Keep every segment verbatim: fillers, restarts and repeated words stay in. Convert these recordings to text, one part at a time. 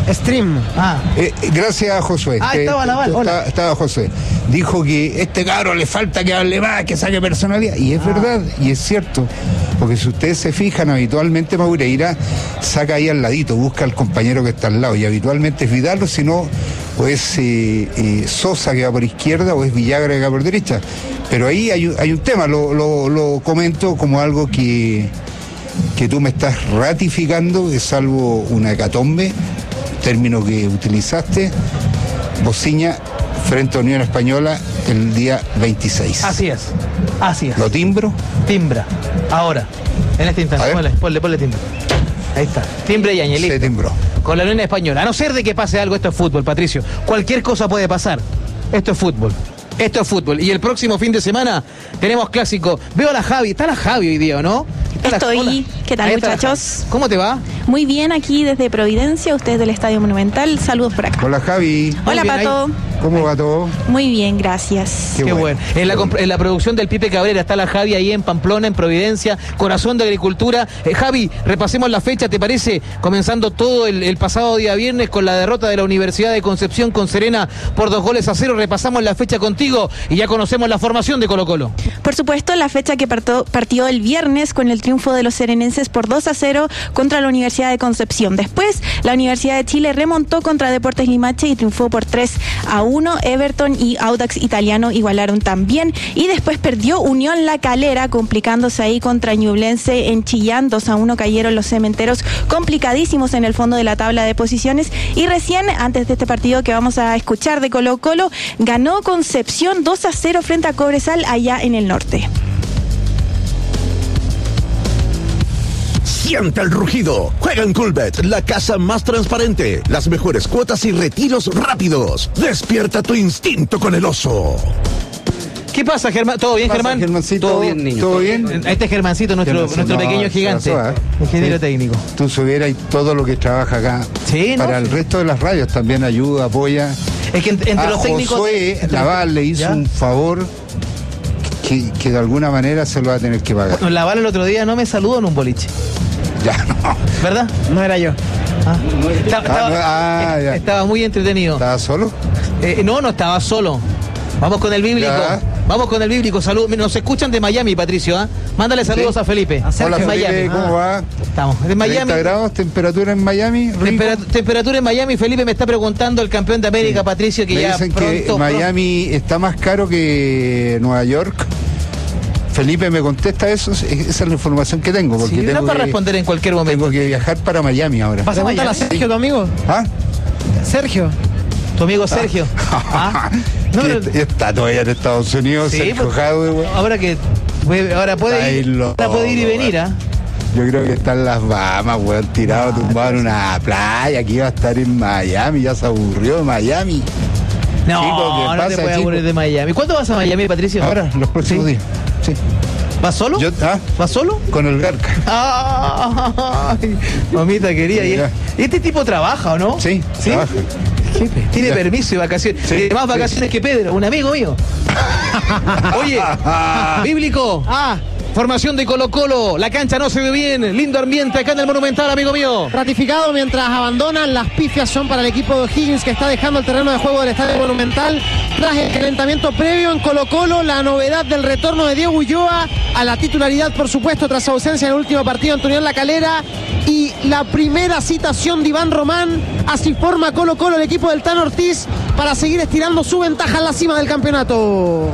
Stream. Ah. Eh, gracias a Josué. Ah, que, estaba Naval. Hola. Estaba, estaba Josué. Dijo que este cabro le falta que hable más, que saque personalidad. Y es ah. verdad, y es cierto. Porque si ustedes se fijan, habitualmente Maureira saca ahí al ladito, busca al compañero que está al lado. Y habitualmente es Vidal, o si no, o es eh, eh, Sosa que va por izquierda, o es Villagra que va por derecha. Pero ahí hay, hay un tema, lo, lo, lo comento como algo que, que tú me estás ratificando, es salvo una hecatombe, término que utilizaste, Bociña frente a Unión Española el día veintiséis. Así es, así es. ¿Lo timbro? Timbra, ahora, en este instante, ponle, ponle, ponle timbre. Ahí está, timbre y añelito. Se timbró. Con la Unión Española, a no ser de que pase algo, esto es fútbol, Patricio. Cualquier cosa puede pasar, esto es fútbol. Esto es fútbol. Y el próximo fin de semana tenemos clásico. Veo a la Javi. ¿Está la Javi hoy día o no? Estoy. La... ¿Qué tal, muchachos? ¿Cómo te va? Muy bien, aquí desde Providencia, ustedes del Estadio Monumental. Saludos por acá. Hola, Javi. Hola, bien, Pato. Ahí. ¿Cómo va todo? Muy bien, gracias. Qué, Qué bueno. bueno. En, la, en la producción del Pipe Cabrera está la Javi ahí en Pamplona, en Providencia, corazón de agricultura. Eh, Javi, repasemos la fecha, ¿te parece? Comenzando todo el, el pasado día viernes con la derrota de la Universidad de Concepción con Serena por dos goles a cero. Repasamos la fecha contigo y ya conocemos la formación de Colo-Colo. Por supuesto, la fecha que partió, partió el viernes con el triunfo de los serenenses por dos a cero contra la Universidad de Concepción. Después, la Universidad de Chile remontó contra Deportes Limache y triunfó por tres a uno. Everton y Audax Italiano igualaron también. Y después perdió Unión La Calera, complicándose ahí contra Ñublense en Chillán. dos a uno cayeron los cementeros, complicadísimos en el fondo de la tabla de posiciones. Y recién, antes de este partido que vamos a escuchar de Colo-Colo, ganó Concepción dos a cero frente a Cobresal allá en el norte. Siente el rugido. Juega en Coolbet, la casa más transparente. Las mejores cuotas y retiros rápidos. Despierta tu instinto con el oso. ¿Qué pasa, Germán? ¿Todo bien, Germán? ¿Todo bien, niño? ¿Todo bien? Este es Germancito, nuestro, nuestro no, pequeño gigante, pasó, ¿eh? ingeniero sí. técnico. Tú subieras todo lo que trabaja acá. Sí, Para ¿no? el resto de las radios también ayuda, apoya. Es que entre, entre a los técnicos... Josué Laval le hizo ¿ya? un favor que, que de alguna manera se lo va a tener que pagar. Bueno, Laval el otro día no me saludó en un boliche. Ya no. ¿Verdad? No era yo. Ah. Estaba, estaba, ah, no, ah, ya. estaba muy entretenido. ¿Estaba solo? Eh, no, no estaba solo. Vamos con el bíblico. Ya. Vamos con el bíblico. Salud. Nos escuchan de Miami, Patricio. ¿eh? Mándale saludos sí. a Felipe. A Hola, Felipe, Miami. ¿cómo va? Estamos. De Miami. treinta grados, temperatura en Miami. Tempera, temperatura en Miami. Felipe me está preguntando el campeón de América, sí. Patricio, que me ya dicen pronto, que Miami pronto. está más caro que Nueva York. Felipe me contesta eso, esa es la información que tengo. Porque sí, tengo no para que, responder en cualquier momento. Tengo que viajar para Miami ahora. ¿Vas a contar a Sergio, tu amigo? ¿Ah? Sergio. Tu amigo Sergio. ¿Ah? No, no, está todavía en Estados Unidos, sí, Sergio pues, Jadwe. Ahora que ahora puede ir, ahora puede ir y venir, ¿ah? ¿eh? Yo creo que está en las Bahamas, weón, tirado, ah, tumbado en una playa, que iba a estar en Miami, ya se aburrió de Miami. No, Chico, no pasa, te puedes aburrir de Miami. ¿Cuándo vas a Miami, Patricio? Ahora, los próximos ¿Sí? días. Sí. ¿Vas solo? Yo, ¿ah? ¿Vas solo? Con el Garca. Ay, mamita querida. ¿Y este tipo trabaja o no? Sí, ¿sí? trabaja. Jefe, tiene ya. permiso y vacaciones. Sí, eh, más vacaciones sí. que Pedro, un amigo mío. Oye, bíblico. Ah. Formación de Colo-Colo, la cancha no se ve bien, lindo ambiente acá en el Monumental, amigo mío. Ratificado mientras abandonan, las pifias son para el equipo de O'Higgins que está dejando el terreno de juego del Estadio Monumental. Tras el calentamiento previo en Colo-Colo, la novedad del retorno de Diego Ulloa a la titularidad, por supuesto, tras ausencia en el último partido ante Unión La Calera. Y la primera citación de Iván Román, así forma Colo-Colo el equipo del Tan Ortiz para seguir estirando su ventaja en la cima del campeonato.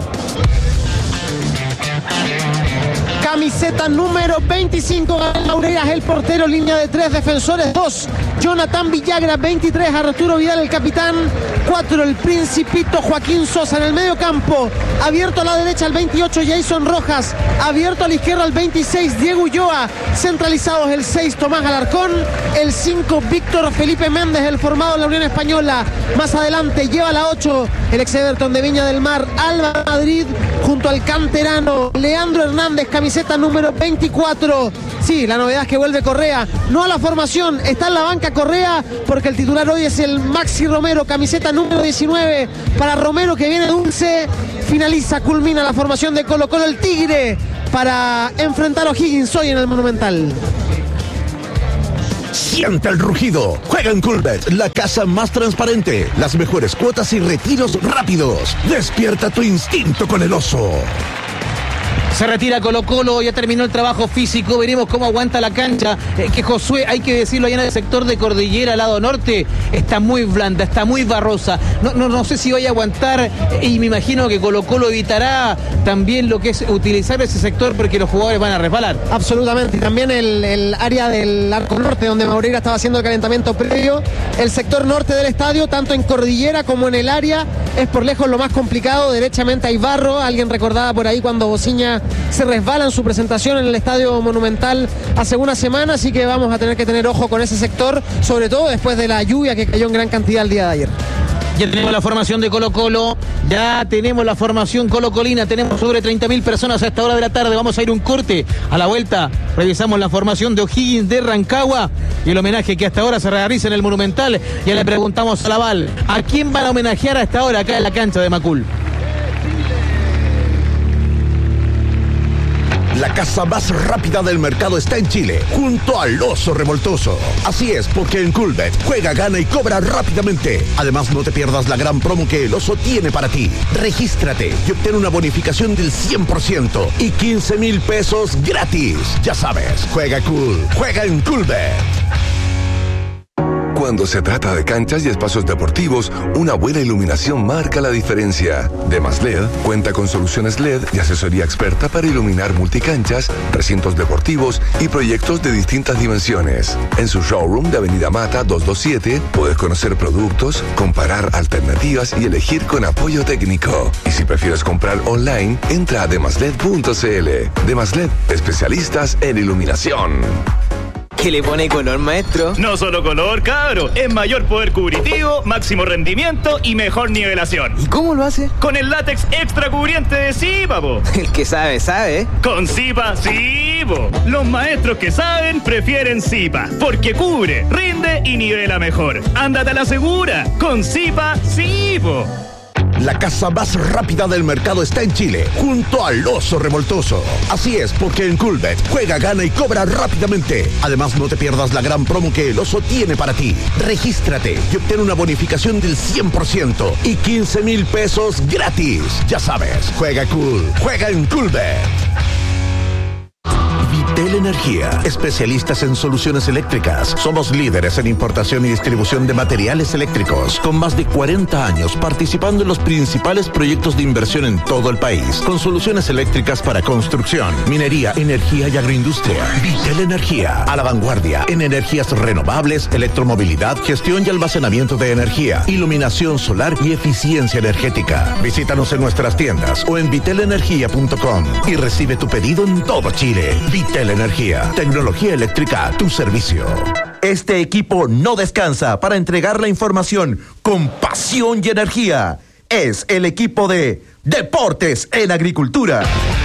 Camiseta número veinticinco, Laureas, el portero, línea de tres, defensores dos, Jonathan Villagra, veintitrés, Arturo Vidal, el capitán, cuatro, el Principito Joaquín Sosa en el medio campo, abierto a la derecha el veintiocho, Jason Rojas, abierto a la izquierda el veintiséis, Diego Ulloa, centralizados el seis, Tomás Alarcón, el cinco, Víctor Felipe Méndez, el formado en la Unión Española, más adelante lleva la ocho, el ex Everton de Viña del Mar, Alba Madrid, junto al canterano Leandro Hernández, camiseta número veinticuatro. Sí, la novedad es que vuelve Correa, no a la formación, está en la banca Correa, porque el titular hoy es el Maxi Romero, camiseta número diecinueve, para Romero que viene dulce, finaliza, culmina la formación de Colo-Colo, el Tigre, para enfrentar a O'Higgins hoy en el Monumental. Siente el rugido. Juega en Coolbet, la casa más transparente. Las mejores cuotas y retiros rápidos. Despierta tu instinto con el oso. Se retira Colo Colo, ya terminó el trabajo físico, veremos cómo aguanta la cancha, eh, que Josué, hay que decirlo, allá en el sector de Cordillera, lado norte, está muy blanda, está muy barrosa, no, no, no sé si vaya a aguantar, eh, y me imagino que Colo Colo evitará también lo que es utilizar ese sector porque los jugadores van a resbalar. Absolutamente, y también el, el área del arco norte, donde Maureira estaba haciendo el calentamiento previo, el sector norte del estadio, tanto en Cordillera como en el área, es por lejos lo más complicado, derechamente hay barro, alguien recordaba por ahí cuando Bociña se resbala en su presentación en el Estadio Monumental hace una semana, así que vamos a tener que tener ojo con ese sector, sobre todo después de la lluvia que cayó en gran cantidad el día de ayer. Ya tenemos la formación de Colo Colo, ya tenemos la formación colocolina, tenemos sobre treinta mil personas a esta hora de la tarde, vamos a ir un corte, a la vuelta revisamos la formación de O'Higgins de Rancagua y el homenaje que hasta ahora se realiza en el Monumental. Ya le preguntamos a Laval, ¿a quién van a homenajear a esta hora acá en la cancha de Macul? La casa más rápida del mercado está en Chile, junto al Oso Revoltoso. Así es, porque en Coolbet juega, gana y cobra rápidamente. Además, no te pierdas la gran promo que el Oso tiene para ti. Regístrate y obtén una bonificación del cien por ciento y quince mil pesos gratis. Ya sabes, juega cool, juega en Coolbet. Cuando se trata de canchas y espacios deportivos, una buena iluminación marca la diferencia. Demas L E D cuenta con soluciones L E D y asesoría experta para iluminar multicanchas, recintos deportivos y proyectos de distintas dimensiones. En su showroom de Avenida Mata doscientos veintisiete puedes conocer productos, comparar alternativas y elegir con apoyo técnico. Y si prefieres comprar online, entra a demasled punto cl. Demasled, especialistas en iluminación. ¿Qué le pone color, maestro? No solo color, cabro. Es mayor poder cubritivo, máximo rendimiento y mejor nivelación. ¿Y cómo lo hace? Con el látex extra cubriente de Zipa, po. El que sabe, sabe. Con Zipa, sí, po. Los maestros que saben prefieren Zipa, porque cubre, rinde y nivela mejor. Ándate a la segura. Con Zipa, sí, po. La casa más rápida del mercado está en Chile, junto al Oso Revoltoso. Así es, porque en Coolbet juega, gana y cobra rápidamente. Además, no te pierdas la gran promo que el Oso tiene para ti. Regístrate y obtén una bonificación del cien por ciento y quince mil pesos gratis. Ya sabes, juega cool, juega en Coolbet. Vitel Energía, especialistas en soluciones eléctricas. Somos líderes en importación y distribución de materiales eléctricos, con más de cuarenta años participando en los principales proyectos de inversión en todo el país, con soluciones eléctricas para construcción, minería, energía y agroindustria. Vitel Energía, a la vanguardia en energías renovables, electromovilidad, gestión y almacenamiento de energía, iluminación solar y eficiencia energética. Visítanos en nuestras tiendas o en vitel energía punto com y recibe tu pedido en todo Chile. Vitel Energía, tecnología eléctrica a tu servicio. Este equipo no descansa para entregar la información con pasión y energía. Es el equipo de Deportes en Agricultura.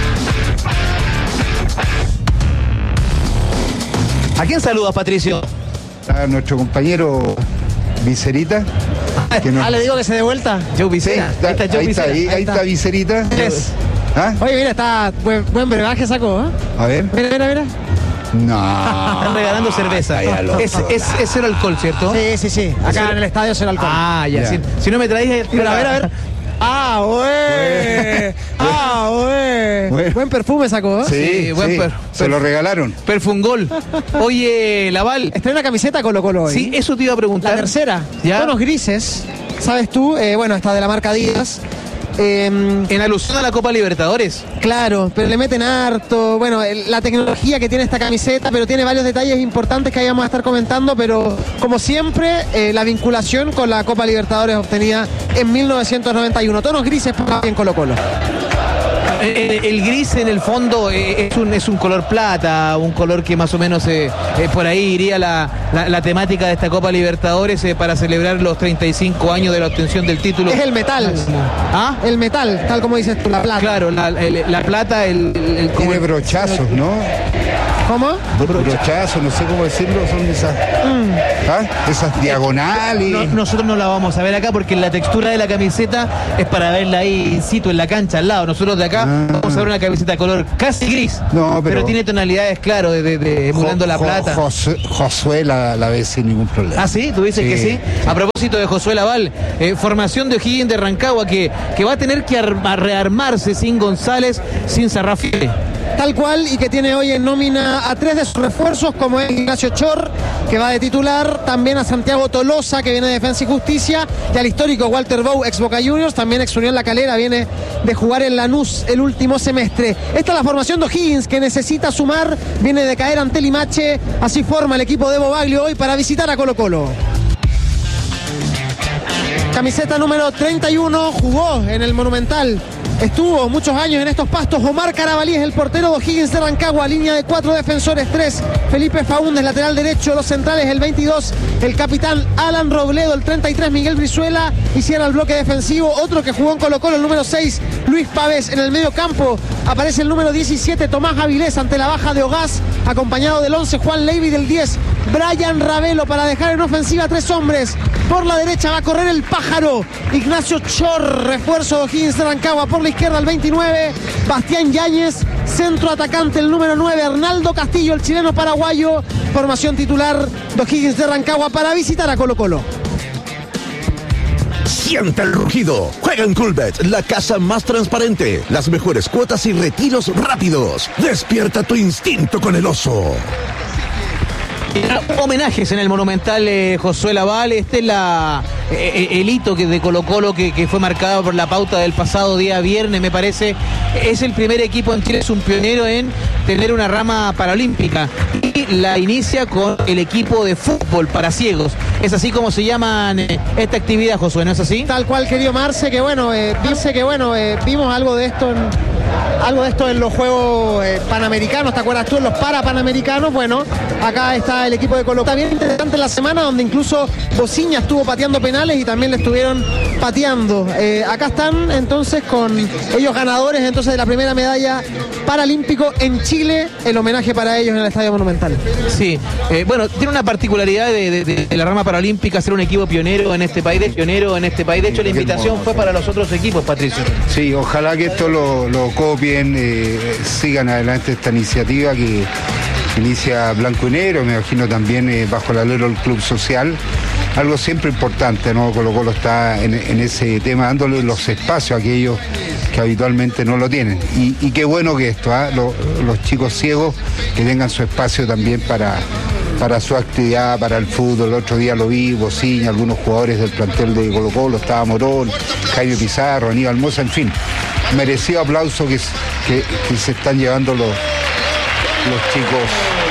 ¿A quién saludas, Patricio? A nuestro compañero Viserita. Que nos... Ah, le digo que se dé vuelta. Joe Vicera. Sí, ahí está, ahí está, ahí, ahí está Viserita. Es. ¿Ah? Oye, mira, está buen, buen brebaje sacó, ¿eh? A ver. Mira, mira, mira. No. Están regalando cerveza. Ay, Es, es, es cero alcohol, ¿cierto? Sí, sí, sí. Acá en el estadio será alcohol. Ah, ya. Ya. Si, si no me traes... Pero a ver, a ver. Ah, güey. Ah, güey. Bueno. Buen perfume sacó, ¿eh? Sí, Sí, buen sí, per- se lo regalaron. Perfungol. Oye, Laval. Estrena camiseta Colo Colo hoy. Sí, eso te iba a preguntar. La tercera. ¿Ya? Tonos grises. ¿Sabes tú? Eh, bueno, está de la marca Adidas. Eh, En alusión a la Copa Libertadores. Claro, pero le meten harto. Bueno, el- la tecnología que tiene esta camiseta, pero tiene varios detalles importantes que ahí vamos a estar comentando. Pero como siempre, eh, la vinculación con la Copa Libertadores obtenida en mil novecientos noventa y uno. Tonos grises para en Colo Colo. El, el gris en el fondo eh, es un, es un color plata, un color que más o menos eh, eh, por ahí iría la, la, la temática de esta Copa Libertadores eh, para celebrar los treinta y cinco años de la obtención del título. Es el metal. ¿Ah? El metal, tal como dices tú, la plata. Claro, la, el- la plata, el... el- el- Tiene como- brochazos, ¿no? ¿Cómo? Brochazos, no sé cómo decirlo, son de esas, ¿ah? esas diagonales. No, nosotros no la vamos a ver acá porque la textura de la camiseta es para verla ahí in situ en la cancha al lado. Nosotros de acá Ah. vamos a ver una camiseta color casi gris, No, pero- tiene tonalidades, claro, de, de- de- emulando Jo- la Jo- plata. Josué, Josué, la la, la ve sin ningún problema. ¿Ah, sí? ¿Tú dices Sí, que sí? sí. A propósito de Josué Laval, eh, formación de O'Higgins de Rancagua que, que va a tener que arma- rearmarse sin González, sin Sarrafiore. Tal cual, y que tiene hoy en nómina a tres de sus refuerzos, como es Ignacio Chor, que va de titular, también a Santiago Tolosa, que viene de Defensa y Justicia, y al histórico Walter Bow, ex Boca Juniors, también ex Unión La Calera, viene de jugar en Lanús el último semestre. Esta es la formación de O'Higgins, que necesita sumar, viene de caer ante Limache, así forma el equipo de Bobaglio hoy para visitar a Colo Colo. Camiseta número treinta y uno, jugó en el Monumental. Estuvo muchos años en estos pastos. Omar Carabalí es el portero de O'Higgins de Rancagua. Línea de cuatro defensores, tres. Felipe Faúndez, lateral derecho. Los centrales, el veintidós, el capitán Alan Robledo. El treinta y tres, Miguel Brizuela. Y cierra el bloque defensivo. Otro que jugó en Colo Colo, el número seis, Luis Pávez. En el medio campo aparece el número diecisiete, Tomás Avilés, ante la baja de Ogás. Acompañado del once, Juan Levy. Del diez, Brian Ravelo, para dejar en ofensiva tres hombres. Por la derecha va a correr el pájaro Ignacio Chor, refuerzo de O'Higgins de Rancagua. Por la izquierda el veintinueve, Bastián Yáñez, centro atacante el número nueve, Arnaldo Castillo, el chileno paraguayo. Formación titular de O'Higgins de Rancagua para visitar a Colo Colo. Siente el rugido. Juega en Coolbet, la casa más transparente. Las mejores cuotas y retiros rápidos. Despierta tu instinto con el oso. Homenajes en el Monumental, eh, Josué Laval. Este es la, eh, el hito que de Colo Colo que, que fue marcado por la pauta del pasado día viernes, me parece. Es el primer equipo en Chile, es un pionero en tener una rama paralímpica y la inicia con el equipo de fútbol para ciegos. Es así como se llama eh, esta actividad, Josué, ¿no es así? Tal cual, querido Marce, que bueno, eh, dice que bueno, eh, vimos algo de esto en, algo de esto en los Juegos eh, Panamericanos, ¿te acuerdas tú? En los Parapanamericanos. Bueno, acá está el equipo de Colo Colo. Está bien interesante la semana, donde incluso Bociña estuvo pateando penales y también le estuvieron pateando. Eh, acá están entonces con ellos ganadores entonces de la primera medalla paralímpico en Chile, el homenaje para ellos en el Estadio Monumental. Sí, eh, bueno, tiene una particularidad de, de, de la rama paralímpica, ser un equipo pionero en este país, de pionero en este país. De hecho, la invitación fue para los otros equipos, Patricio. Sí, ojalá que esto lo, lo copien, eh, sigan adelante esta iniciativa que inicia Blanco y Negro, me imagino también eh, bajo el alero del Club Social. Algo siempre importante, ¿no? Colo Colo está en, en ese tema, dándole los espacios a aquellos que habitualmente no lo tienen. Y, y qué bueno que esto, ¿eh? los, los chicos ciegos que tengan su espacio también para, para su actividad, para el fútbol. El otro día lo vi, Bociña, algunos jugadores del plantel de Colo Colo, estaba Morón, Jaime Pizarro, Aníbal Mosa, en fin. Merecido aplauso que, que, que se están llevando los, los chicos.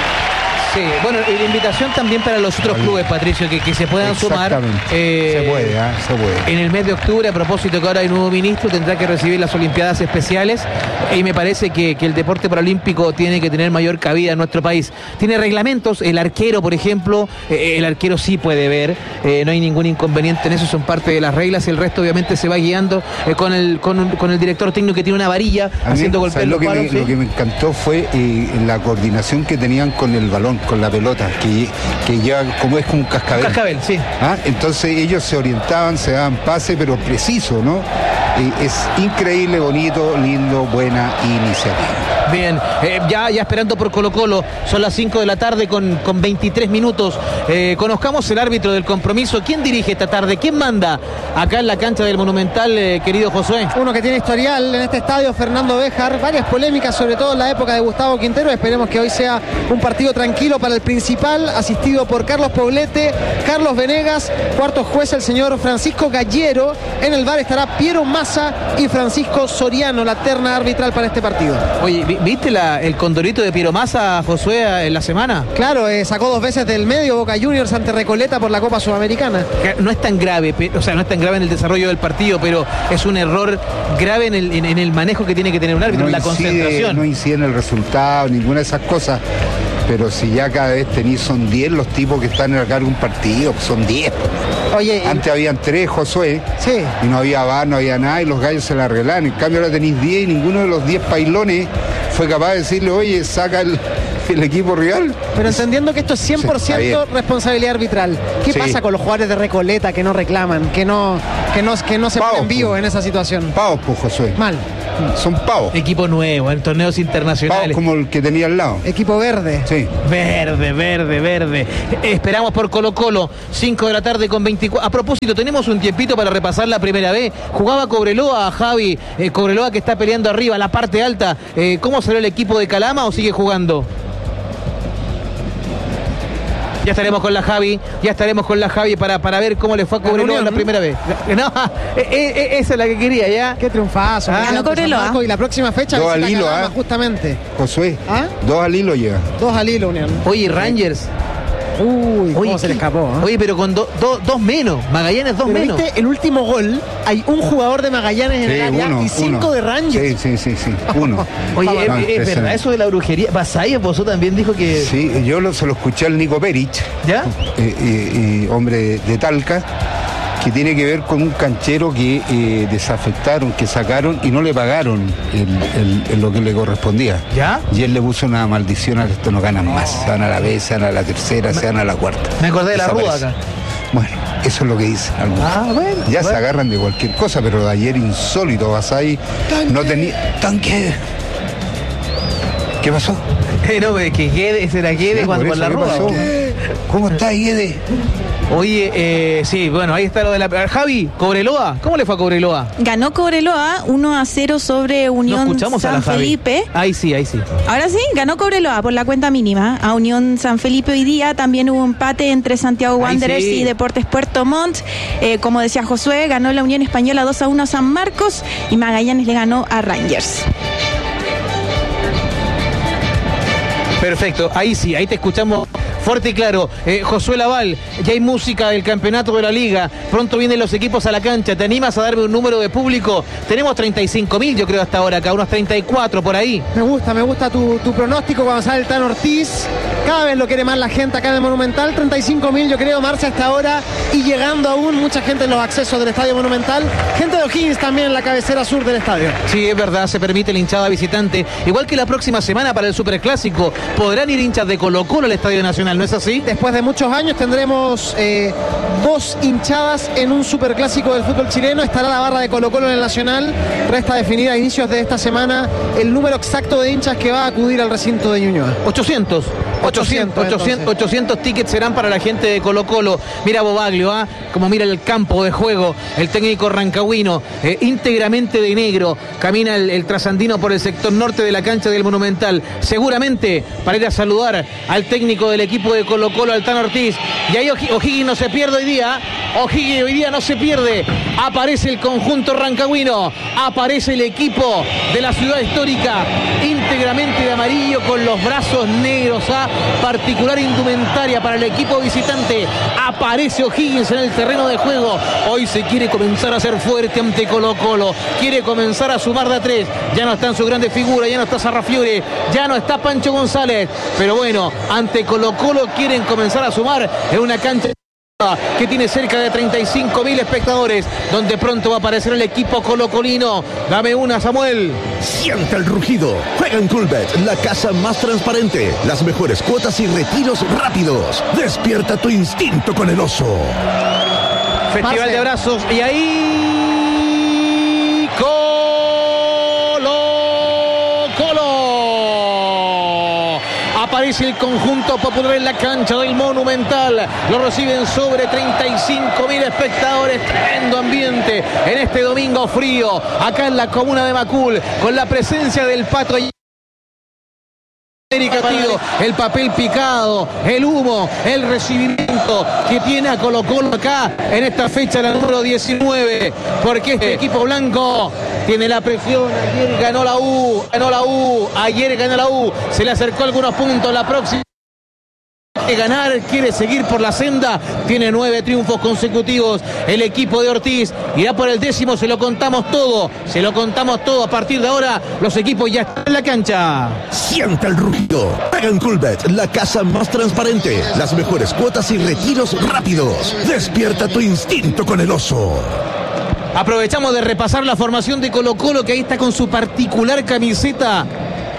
Sí, bueno, y la invitación también para los otros clubes, Patricio, que, que se puedan sumar. Eh, se puede, ¿eh? se puede. En el mes de octubre, a propósito que ahora hay nuevo ministro, tendrá que recibir las Olimpiadas Especiales y me parece que, que el deporte paralímpico tiene que tener mayor cabida en nuestro país. Tiene reglamentos, el arquero, por ejemplo, eh, el arquero sí puede ver, eh, no hay ningún inconveniente en eso, son parte de las reglas y el resto obviamente se va guiando eh, con, el, con, con el director técnico que tiene una varilla a haciendo mí, golpear lo los que palos. Me, ¿sí? Lo que me encantó fue eh, la coordinación que tenían con el balón, con la pelota, que, que lleva como es como un cascabel. Un cascabel, sí. ¿Ah? Entonces ellos se orientaban, se daban pase, pero preciso, ¿no? Eh, es increíble, bonito, lindo, buena iniciativa. Bien, eh, ya, ya esperando por Colo Colo, son las cinco de la tarde con, con veintitrés minutos. Eh, conozcamos el árbitro del compromiso. ¿Quién dirige esta tarde? ¿Quién manda acá en la cancha del Monumental, eh, querido Josué? Uno que tiene historial en este estadio, Fernando Béjar, varias polémicas, sobre todo en la época de Gustavo Quintero. Esperemos que hoy sea un partido tranquilo para el principal, asistido por Carlos Poblete, Carlos Venegas, cuarto juez el señor Francisco Gallero. En el V A R estará Piero Massa y Francisco Soriano, la terna arbitral para este partido. Oye, ¿viste la, el condorito de Piero Massa, Josué, en la semana? Claro, eh, sacó dos veces del medio Boca Juniors ante Recoleta por la Copa Sudamericana. No es tan grave, o sea, no es tan grave en el desarrollo del partido, pero es un error grave en el, en, en el manejo que tiene que tener un árbitro, no en la incide, concentración. No incide en el resultado, ninguna de esas cosas. Pero si ya cada vez tenéis, son diez los tipos que están a cargo de un partido, son diez. Oye, antes y... habían tres, Josué, sí. Y no había V A R, no había nada, y los gallos se la arreglaban. En cambio ahora tenéis diez y ninguno de los diez pailones fue capaz de decirle, oye, saca el, el equipo rival. Pero entendiendo que esto es cien por ciento sí, responsabilidad arbitral. ¿Qué sí. pasa con los jugadores de Recoleta que no reclaman, que no, que no, que no se Pavos, ponen vivos en esa situación? Pavos, pues, Josué. Mal. son pavos. Equipo nuevo en torneos internacionales. Pavos como el que tenía al lado. Equipo verde. Sí. Verde, verde, verde. Esperamos por Colo Colo, cinco de la tarde con veinticuatro. A propósito, tenemos un tiempito para repasar la primera vez. Jugaba Cobreloa, Javi. Eh, Cobreloa que está peleando arriba, la parte alta. Eh, ¿Cómo salió el equipo de Calama o sigue jugando? Ya estaremos con la Javi, ya estaremos con la Javi para, para ver cómo le fue a Cobreloa la primera vez. No, eh, eh, esa es la que quería, ¿ya? Qué triunfazo. Ah, ganó Cobreloa. Y la próxima fecha Dos visita al hilo, Calama, ¿ah? justamente. Josué, ¿Ah? dos al hilo lleva. Dos al hilo, Unión. Oye, Rangers. Uy, cómo Oye, se le escapó. ¿eh? Oye, pero con do, do, dos menos. Magallanes dos Pero menos. viste, el último gol, hay un jugador de Magallanes en Sí, el área uno, y cinco uno. de Rangers. Sí, sí, sí, sí. Uno. Oye, No, es, es impresionante. verdad eso de la brujería. Basaya Pozó también dijo que... Sí, yo lo, se lo escuché al Nico Perich, ¿Ya? eh, eh, eh, hombre de, de Talca, que tiene que ver con un canchero que eh, desafectaron, que sacaron y no le pagaron el, el- el- lo que le correspondía. ¿Ya? Y él le puso una maldición a que esto no ganan más. Se van a la B, se van a la tercera, se van a la cuarta. Me acordé de la Rúa Desaparece. acá. Bueno, eso es lo que dicen algunos. Ah, bueno. Ya bueno. se agarran de cualquier cosa, pero de ayer insólito, Basay no tenía... ¡Tanque! ¿Qué pasó? Eh, no, es que Guede, ese era Guede Sí, cuando por con la eso, ¿qué Rúa. pasó? ¿Cómo está Guede? Oye, eh, sí, bueno, ahí está lo de la... Javi, Cobreloa, ¿cómo le fue a Cobreloa? Ganó Cobreloa uno a cero sobre No Unión escuchamos a la San Javi. Felipe. Ahí sí, ahí sí. Ahora sí, ganó Cobreloa por la cuenta mínima a Unión San Felipe hoy día. También hubo empate entre Santiago Ahí Wanderers sí. y Deportes Puerto Montt. Eh, como decía Josué, ganó la Unión Española dos a uno a San Marcos y Magallanes le ganó a Rangers. Perfecto, ahí sí, ahí te escuchamos fuerte y claro. Eh, Josué Laval, ya hay música del campeonato de la liga, pronto vienen los equipos a la cancha, ¿te animas a darme un número de público? Tenemos treinta y cinco mil yo creo hasta ahora, acá unos treinta y cuatro por ahí. Me gusta, me gusta tu, tu pronóstico cuando sale el Tan Ortiz. Cada vez lo quiere más la gente acá en el Monumental. treinta y cinco mil yo creo, Marcia, hasta ahora. Y llegando aún mucha gente en los accesos del Estadio Monumental. Gente de O'Higgins también en la cabecera sur del estadio. Sí, es verdad, se permite la hinchada visitante. Igual que la próxima semana para el Superclásico, podrán ir hinchas de Colo Colo al Estadio Nacional, ¿no es así? Después de muchos años tendremos eh, dos hinchadas en un superclásico del fútbol chileno. Estará la barra de Colo Colo en el Nacional. Resta definir a inicios de esta semana el número exacto de hinchas que va a acudir al recinto de Ñuñoa. ochocientos. ochocientos, ochocientos, ochocientos tickets serán para la gente de Colo Colo. Mira Bobaglio, ¿ah? Como mira el campo de juego, el técnico rancagüino, eh, íntegramente de negro, camina el, el trasandino por el sector norte de la cancha del Monumental, seguramente para ir a saludar al técnico del equipo de Colo Colo, Altán Ortiz. Y ahí O'Hi- O'Higgins no se pierde hoy día, O'Higgins hoy día no se pierde. Aparece el conjunto rancagüino, aparece el equipo de la ciudad histórica, íntegramente de amarillo con los brazos negros, a particular indumentaria para el equipo visitante. Aparece O'Higgins en el terreno de juego. Hoy se quiere comenzar a ser fuerte ante Colo Colo, quiere comenzar a sumar de a tres. Ya no están sus grandes figuras, ya no está Sarrafiore, ya no está Pancho González, pero bueno, ante Colo Colo quieren comenzar a sumar en una cancha que tiene cerca de treinta y cinco mil espectadores, donde pronto va a aparecer el equipo colocolino. Dame una, Samuel. Siente el rugido. Juega en Coolbet, la casa más transparente. Las mejores cuotas y retiros rápidos. Despierta tu instinto con el oso. Festival Marce. de abrazos. Y ahí... Colo Colo. Aparece el conjunto popular en la cancha del Monumental. Lo reciben sobre treinta y cinco mil espectadores. Tremendo ambiente en este domingo frío. Acá en la comuna de Macul. Con la presencia del Pato y Castillo, el papel picado, el humo, el recibimiento que tiene a Colo Colo acá en esta fecha, la número diecinueve, porque este equipo blanco tiene la presión. Ayer ganó la U, ganó la U, ayer ganó la U, se le acercó algunos puntos. La próxima quiere ganar, quiere seguir por la senda, tiene nueve triunfos consecutivos el equipo de Ortiz, irá por el décimo, se lo contamos todo, se lo contamos todo. A partir de ahora los equipos ya están en la cancha. Siente el rugido. Juega en Coolbet, la casa más transparente. Las mejores cuotas y retiros rápidos. Despierta tu instinto con el oso. Aprovechamos de repasar la formación de Colo Colo, que ahí está con su particular camiseta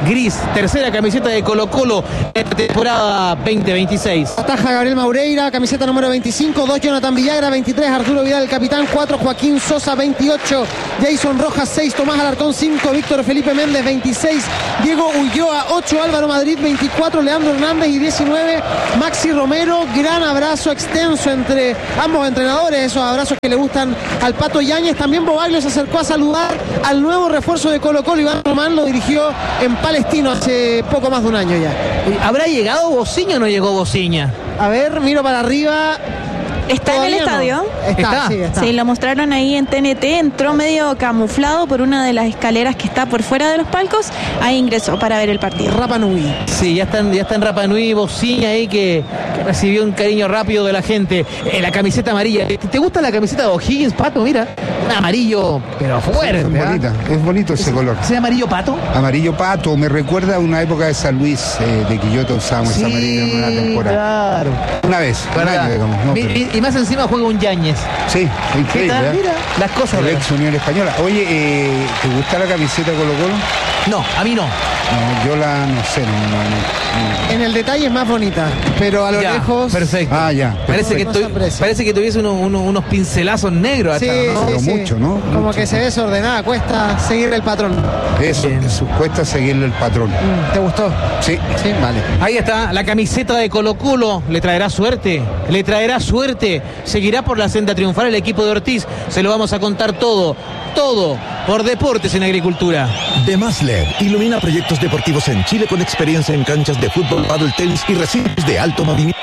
gris. Tercera camiseta de Colo-Colo en la temporada veinte veintiséis. Ataja Gabriel Maureira, camiseta número veinticinco. Dos Jonathan Villagra, veintitrés Arturo Vidal, el capitán. Cuatro Joaquín Sosa, veintiocho Jason Rojas, seis Tomás Alarcón, cinco Víctor Felipe Méndez, veintiséis Diego Ulloa, ocho Álvaro Madrid, veinticuatro Leandro Hernández y diecinueve Maxi Romero. Gran abrazo extenso entre ambos entrenadores, esos abrazos que le gustan al Pato Yáñez. También Bobaglio se acercó a saludar al nuevo refuerzo de Colo-Colo. Iván Román lo dirigió en Palestino hace poco más de un año ya. ¿Habrá llegado Bociña o no llegó Bociña? A ver, miro para arriba. ¿Está en el estadio? No. Está, ¿Está? Sí, está. Sí, lo mostraron ahí en T N T, entró medio camuflado por una de las escaleras que está por fuera de los palcos, ahí ingresó para ver el partido. Rapa Nui. Sí, ya están, ya está en Rapa Nui, Bociña ahí que, que recibió un cariño rápido de la gente. Eh, la camiseta amarilla. ¿Te, ¿Te gusta la camiseta de O'Higgins, Pato? Mira, un amarillo, pero fuerte. Es ¿ah? bonita, es bonito ese color. ¿Ese amarillo pato? Amarillo pato, me recuerda a una época de San Luis, eh, de Quillota usábamos ese amarillo en una temporada. Claro. Una vez, un ¿Verdad? año, digamos. No, y, pero- y- y más encima juega un Yáñez. Sí, increíble. ¿Qué tal? ¿eh? Mira, las cosas. El ¿verdad? ex Unión Española. Oye, eh, ¿te gusta la camiseta Colo-Colo? No, a mí no. No, yo la no sé, no, no, no. En el detalle es más bonita, pero a lo Ya, lejos. perfecto. Ah, ya. Parece que, No se tu- aprecia. parece que tuviese uno- uno- unos pincelazos negros Sí, atrás, ¿no? sí, Pero sí. mucho, ¿no? Como Mucho. que se ve desordenada, cuesta seguir el patrón. Eso, Bien. eso, cuesta seguirle el patrón. Mm, ¿Te gustó? Sí. Sí, vale. Ahí está, la camiseta de Colo-Colo. ¿Le traerá suerte? ¿Le traerá suerte? ¿Seguirá por la senda triunfal el equipo de Ortiz? Se lo vamos a contar todo, todo, por Deportes en Agricultura. De Más L E D ilumina proyectos deportivos en Chile con experiencia en canchas de fútbol, pádel, tenis y recintos de alto movimiento.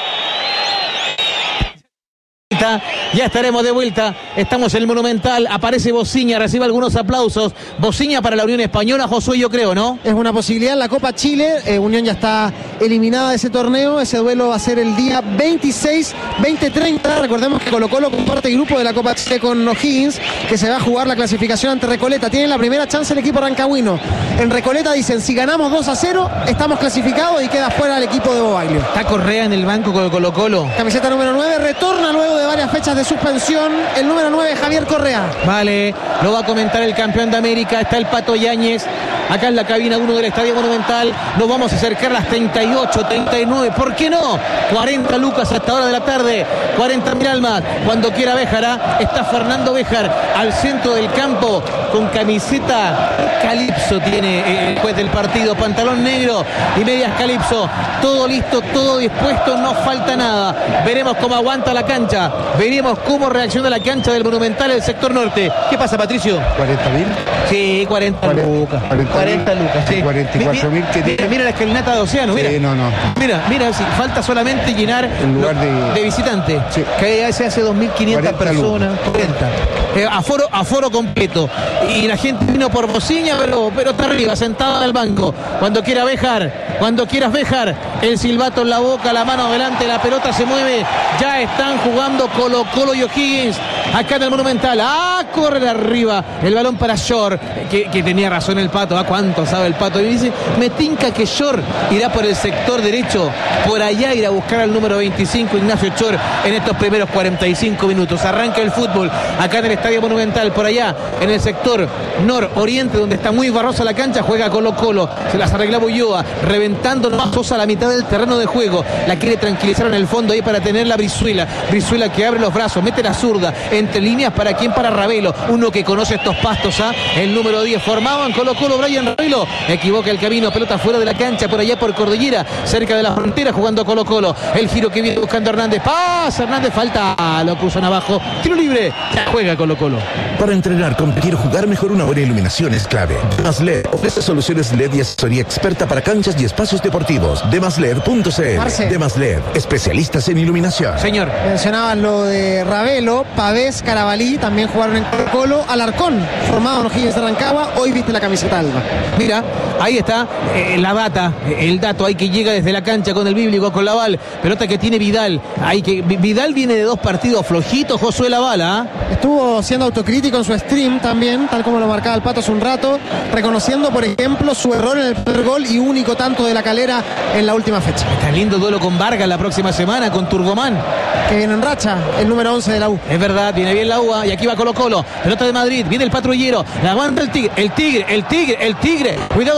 Ya estaremos de vuelta. Estamos en el Monumental. Aparece Bociña, recibe algunos aplausos. Bociña para la Unión Española, Josué, yo creo, ¿no? Es una posibilidad en la Copa Chile. Eh, Unión ya está eliminada de ese torneo. Ese duelo va a ser el día veintiséis, veinte, treinta. Recordemos que Colo-Colo comparte grupo de la Copa Chile con O'Higgins, que se va a jugar la clasificación ante Recoleta. Tiene la primera chance el equipo rancagüino. En Recoleta dicen, si ganamos dos a cero, estamos clasificados y queda fuera el equipo de Bobaglio. Está Correa en el banco con Colo-Colo. Camiseta número nueve, retorna luego de varias fechas de suspensión. El número nueve, Javier Correa. Vale, lo va a comentar el campeón de América. Está el Pato Yáñez. Acá en la cabina uno del Estadio Monumental. Nos vamos a acercar a las treinta y ocho, treinta y nueve. ¿Por qué no? cuarenta lucas hasta hora de la tarde. cuarenta mil almas. Cuando quiera Béjara. Está Fernando Béjar al centro del campo con camiseta Calipso. Tiene el juez del partido. Pantalón negro y medias Calipso. Todo listo, todo dispuesto. No falta nada. Veremos cómo aguanta la cancha. Veremos cómo reacciona la cancha del Monumental el sector norte. ¿Qué pasa, Patricio? ¿cuarenta mil? Sí, cuarenta lucas. cuarenta lucas, sí. cuarenta y cuatro mil que Mira, tiene. mira la escalinata de Océano, mira. Sí, no, no. Mira, mira, sí, falta solamente llenar En lugar lo- de- de visitante. Sí. Que se hace dos mil quinientas cuarenta personas. cuarenta. Eh, aforo, aforo completo. Y la gente vino por Bociña, pero, pero está arriba, sentada en el banco. Cuando quiera Béjar, cuando quieras Béjar, el silbato en la boca, la mano adelante, la pelota se mueve. Ya están jugando Colo-Colo y O'Higgins. Acá en el Monumental. ¡Ah! Corre de arriba. El balón para Shore. Que, que tenía razón el Pato. ¿Ah? ¿Cuánto sabe el Pato? Y dice, me tinca que Shore irá por el sector derecho. Por allá irá a buscar al número veinticinco, Ignacio Shore, en estos primeros cuarenta y cinco minutos. Arranca el fútbol. Acá en el Estadio Monumental. Por allá, en el sector nororiente, donde está muy barrosa la cancha, juega Colo-Colo. Se las arregla Ulloa. Reventando nomás Sosa a la mitad del terreno de juego. La quiere tranquilizar en el fondo ahí para tener la Brizuela. Brizuela que abre los brazos, mete la zurda. Entre líneas, ¿para quién? Para Ravelo. Uno que conoce estos pastos, ¿ah? El número diez. Formado en Colo-Colo, Brian Ravelo. Equivoca el camino. Pelota fuera de la cancha, por allá por Cordillera. Cerca de la frontera, jugando Colo-Colo. El giro que viene buscando Hernández. Pasa Hernández, falta. Lo cruzan abajo. Tiro libre. Ya juega Colo-Colo. Para entrenar, competir o jugar mejor, una buena iluminación es clave. Demas L E D ofrece soluciones L E D y asesoría experta para canchas y espacios deportivos. demas led punto c l. Marce. Demas L E D, especialistas en iluminación. Señor. Mencionaban lo de Ravelo, Pavés, Carabalí, también jugaron en Colo-Colo. Alarcón, formado en O'Higgins de Rancagua. Hoy viste la camiseta alba. Mira, ahí está eh, la data, eh, el dato ahí que llega desde la cancha con el bíblico, con Laval. Pelota que tiene Vidal. Ahí que Vidal viene de dos partidos flojitos, Josué Laval, ¿ah? Estuvo siendo autocrítico en su stream también, tal como lo marcaba el Pato hace un rato, reconociendo, por ejemplo, su error en el primer gol y único tanto de la Calera en la última fecha. Está lindo duelo con Vargas la próxima semana, con Turboman. Que viene en racha, el número once de la U. Es verdad, viene bien la U A y aquí va Colo-Colo. Pelota de Madrid, viene el patrullero, la aguanta el tigre, el tigre, el tigre, el tigre. Cuidado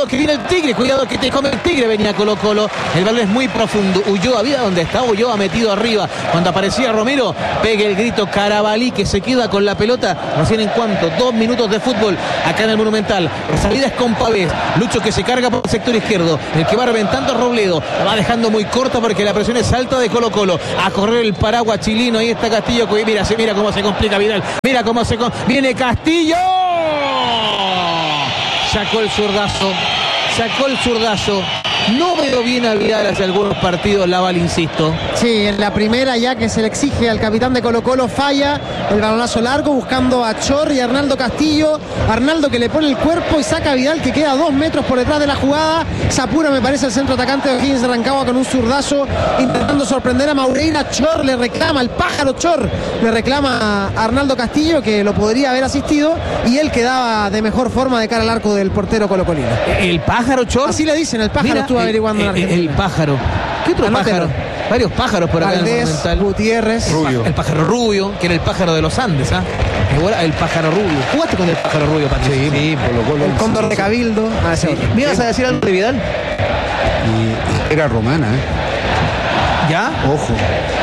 que viene el Tigre, cuidado que te come el Tigre, venía Colo Colo, el balón es muy profundo, Ulloa, vida donde está Ulloa metido arriba, cuando aparecía Romero, pegue el grito Carabalí que se queda con la pelota, recién en cuanto, dos minutos de fútbol, acá en el Monumental, la salida es con Pavés, Lucho que se carga por el sector izquierdo, el que va reventando Robledo, la va dejando muy corta porque la presión es alta de Colo Colo, a correr el paraguas chileno, ahí está Castillo, mira, se mira cómo se complica Vidal, mira cómo se com... viene Castillo, sacó el zurdazo, sacó el zurdazo. No veo bien a Vidal hace algunos partidos, Laval, insisto. Sí, en la primera ya que se le exige al capitán de Colo Colo, falla el balonazo largo buscando a Chor y a Arnaldo Castillo. Arnaldo que le pone el cuerpo y saca a Vidal que queda dos metros por detrás de la jugada. Se apura, me parece, el centro atacante de O'Higgins de Rancagua con un zurdazo intentando sorprender a Maureira. Chor le reclama, el pájaro Chor le reclama a Arnaldo Castillo que lo podría haber asistido y él quedaba de mejor forma de cara al arco del portero colocolino. ¿El pájaro Chor? Así le dicen, el pájaro. Mira, estuvo averiguando el, el, el pájaro. ¿Qué otro Anótelo. pájaro? Varios pájaros por acá Valdés, en el Monumental. Gutiérrez. Rubio. El pájaro rubio, que era el pájaro de los Andes, ¿ah? ¿eh? El pájaro rubio. ¿Jugaste con el pájaro rubio, Patricio? Sí, sí, Colo Colo. El cóndor de Cabildo. Ah, sí. ¿Me ibas a decir algo de Vidal? Y era romana, ¿eh? ¿Ya? Ojo.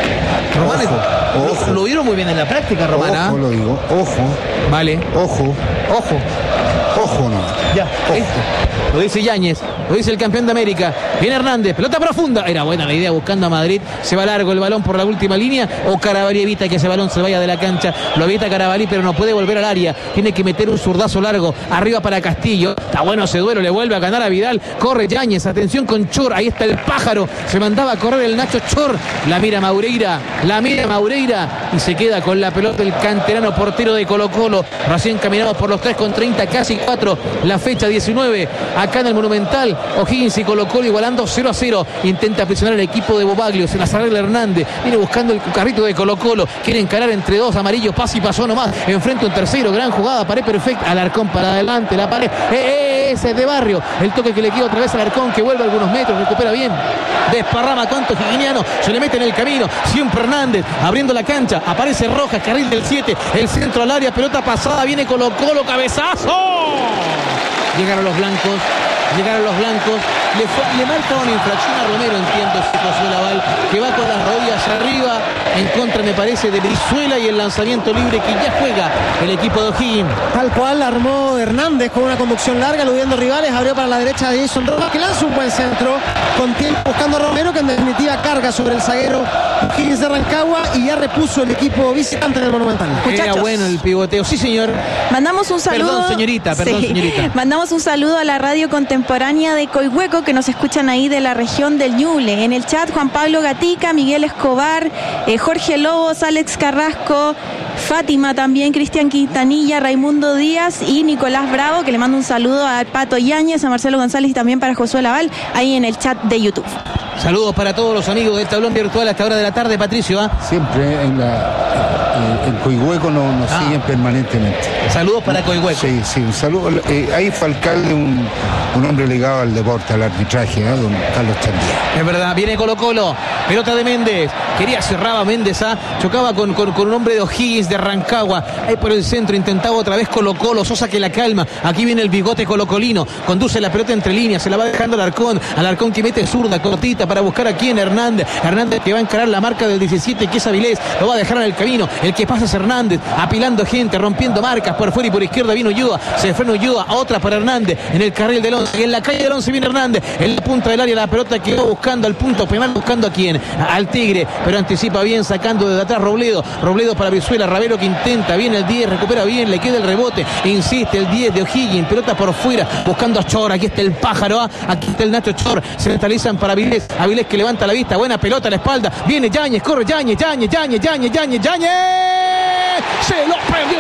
Román, Ojo, lo, ojo. lo vieron muy bien en la práctica, Romana. Ojo, lo digo. Ojo. Vale. Ojo. Ojo. Ojo, no. Ya. Esto. Lo dice Yáñez, lo dice el campeón de América. Viene Hernández, pelota profunda. Era buena la idea buscando a Madrid. Se va largo el balón por la última línea. O Carabalí evita que ese balón se vaya de la cancha. Lo evita Carabalí, pero no puede volver al área. Tiene que meter un zurdazo largo. Arriba para Castillo. Está bueno ese duelo. Le vuelve a ganar a Vidal. Corre Yáñez. Atención con Chor. Ahí está el pájaro. Se mandaba a correr el Nacho Chor. La mira Maureira. La mira Maureira. Y se queda con la pelota el canterano portero de Colo Colo. Recién caminamos por los tres con treinta, casi cuatro. La fecha diecinueve. Acá en el Monumental, O'Higgins y Colo Colo igualando cero a cero. Intenta presionar el equipo de Bobaglio. Se las arregla Hernández. Viene buscando el carrito de Colo Colo. Quiere encarar entre dos. Amarillo, pasa y pasó nomás. Enfrente un tercero. Gran jugada. Pared perfecta. Alarcón para adelante. La pared. ¡Eh, eh! Ese es de Barrio. El toque que le queda otra vez a Alarcón, que vuelve algunos metros. Recupera bien. Desparrama tanto Higuiniano. Se le mete en el camino. Siempre Hernández. Abriendo la cancha. Aparece Rojas. Carril del siete. El centro al área. Pelota pasada. Viene Colo Colo. Cabezazo. Llegaron los blancos, llegaron los blancos, le, fue, le marca una infracción a Romero, entiendo, si Josué Laval, que va con las rodillas arriba, en contra me parece de Brizuela y el lanzamiento libre que ya juega el equipo de O'Higgins. Tal cual armó Hernández con una conducción larga, eludiendo rivales, abrió para la derecha de Jason Rojas, que lanza un buen centro, con tiempo buscando a Romero, que en definitiva carga sobre el zaguero O'Higgins de Rancagua y ya repuso el equipo visitante en el Monumental. Era Muchachos. bueno el pivoteo, sí señor. Mandamos un saludo. Perdón, señorita, perdón, Sí. señorita. Mandamos un saludo a la radio contemporánea de Coihueco, que nos escuchan ahí de la región del Ñuble. En el chat, Juan Pablo Gatica, Miguel Escobar, eh, Jorge Lobos, Alex Carrasco, Fátima también, Cristian Quintanilla, Raimundo Díaz y Nicolás Bravo, que le mando un saludo a Pato Yáñez, a Marcelo González y también para Josué Laval, ahí en el chat de YouTube. Saludos para todos los amigos del tablón virtual a esta hora de la tarde, Patricio. ¿ah? Siempre en la en, en Coihueco nos, nos Ah. siguen permanentemente. Saludos para Coihueco. Sí, sí, un saludo. Eh, ahí fue alcalde un, un hombre ligado al deporte, al arbitraje, ¿eh? Don Carlos Chandía. Es verdad, viene Colo Colo, pelota de Méndez, quería cerraba Méndez, ¿ah? Chocaba con, con, con un hombre de O'Higgins de Rancagua, ahí por el centro, intentaba otra vez Colo Colo, Sosa que la calma, aquí viene el bigote colocolino, conduce la pelota entre líneas, se la va dejando Alarcón, Alarcón que mete zurda, cortita, para buscar aquí en Hernández, Hernández que va a encarar la marca del diecisiete, que es Avilés, lo va a dejar en el camino, el que pasa es Hernández, apilando gente, rompiendo marcas, por fuera y por izquierda vino Ulloa, se frena Ulloa, a otra para Hernández, en el carril del once, y en la calle del once viene Hernández, en la punta del área la pelota que va buscando al punto penal, buscando a quién, al Tigre, pero anticipa bien, sacando desde atrás Robledo, Robledo para Brizuela, Ravelo que intenta, viene el diez, recupera bien, le queda el rebote, insiste el diez de O'Higgins, pelota por fuera, buscando a Chor, aquí está el pájaro, ¿ah? Aquí está el Nacho Chor, se centralizan para Avilés, Avilés que levanta la vista, buena pelota a la espalda, viene Yáñez, corre Yáñez, Yáñez, Yáñez, Yáñez, Yáñez, Yáñez, se lo perdió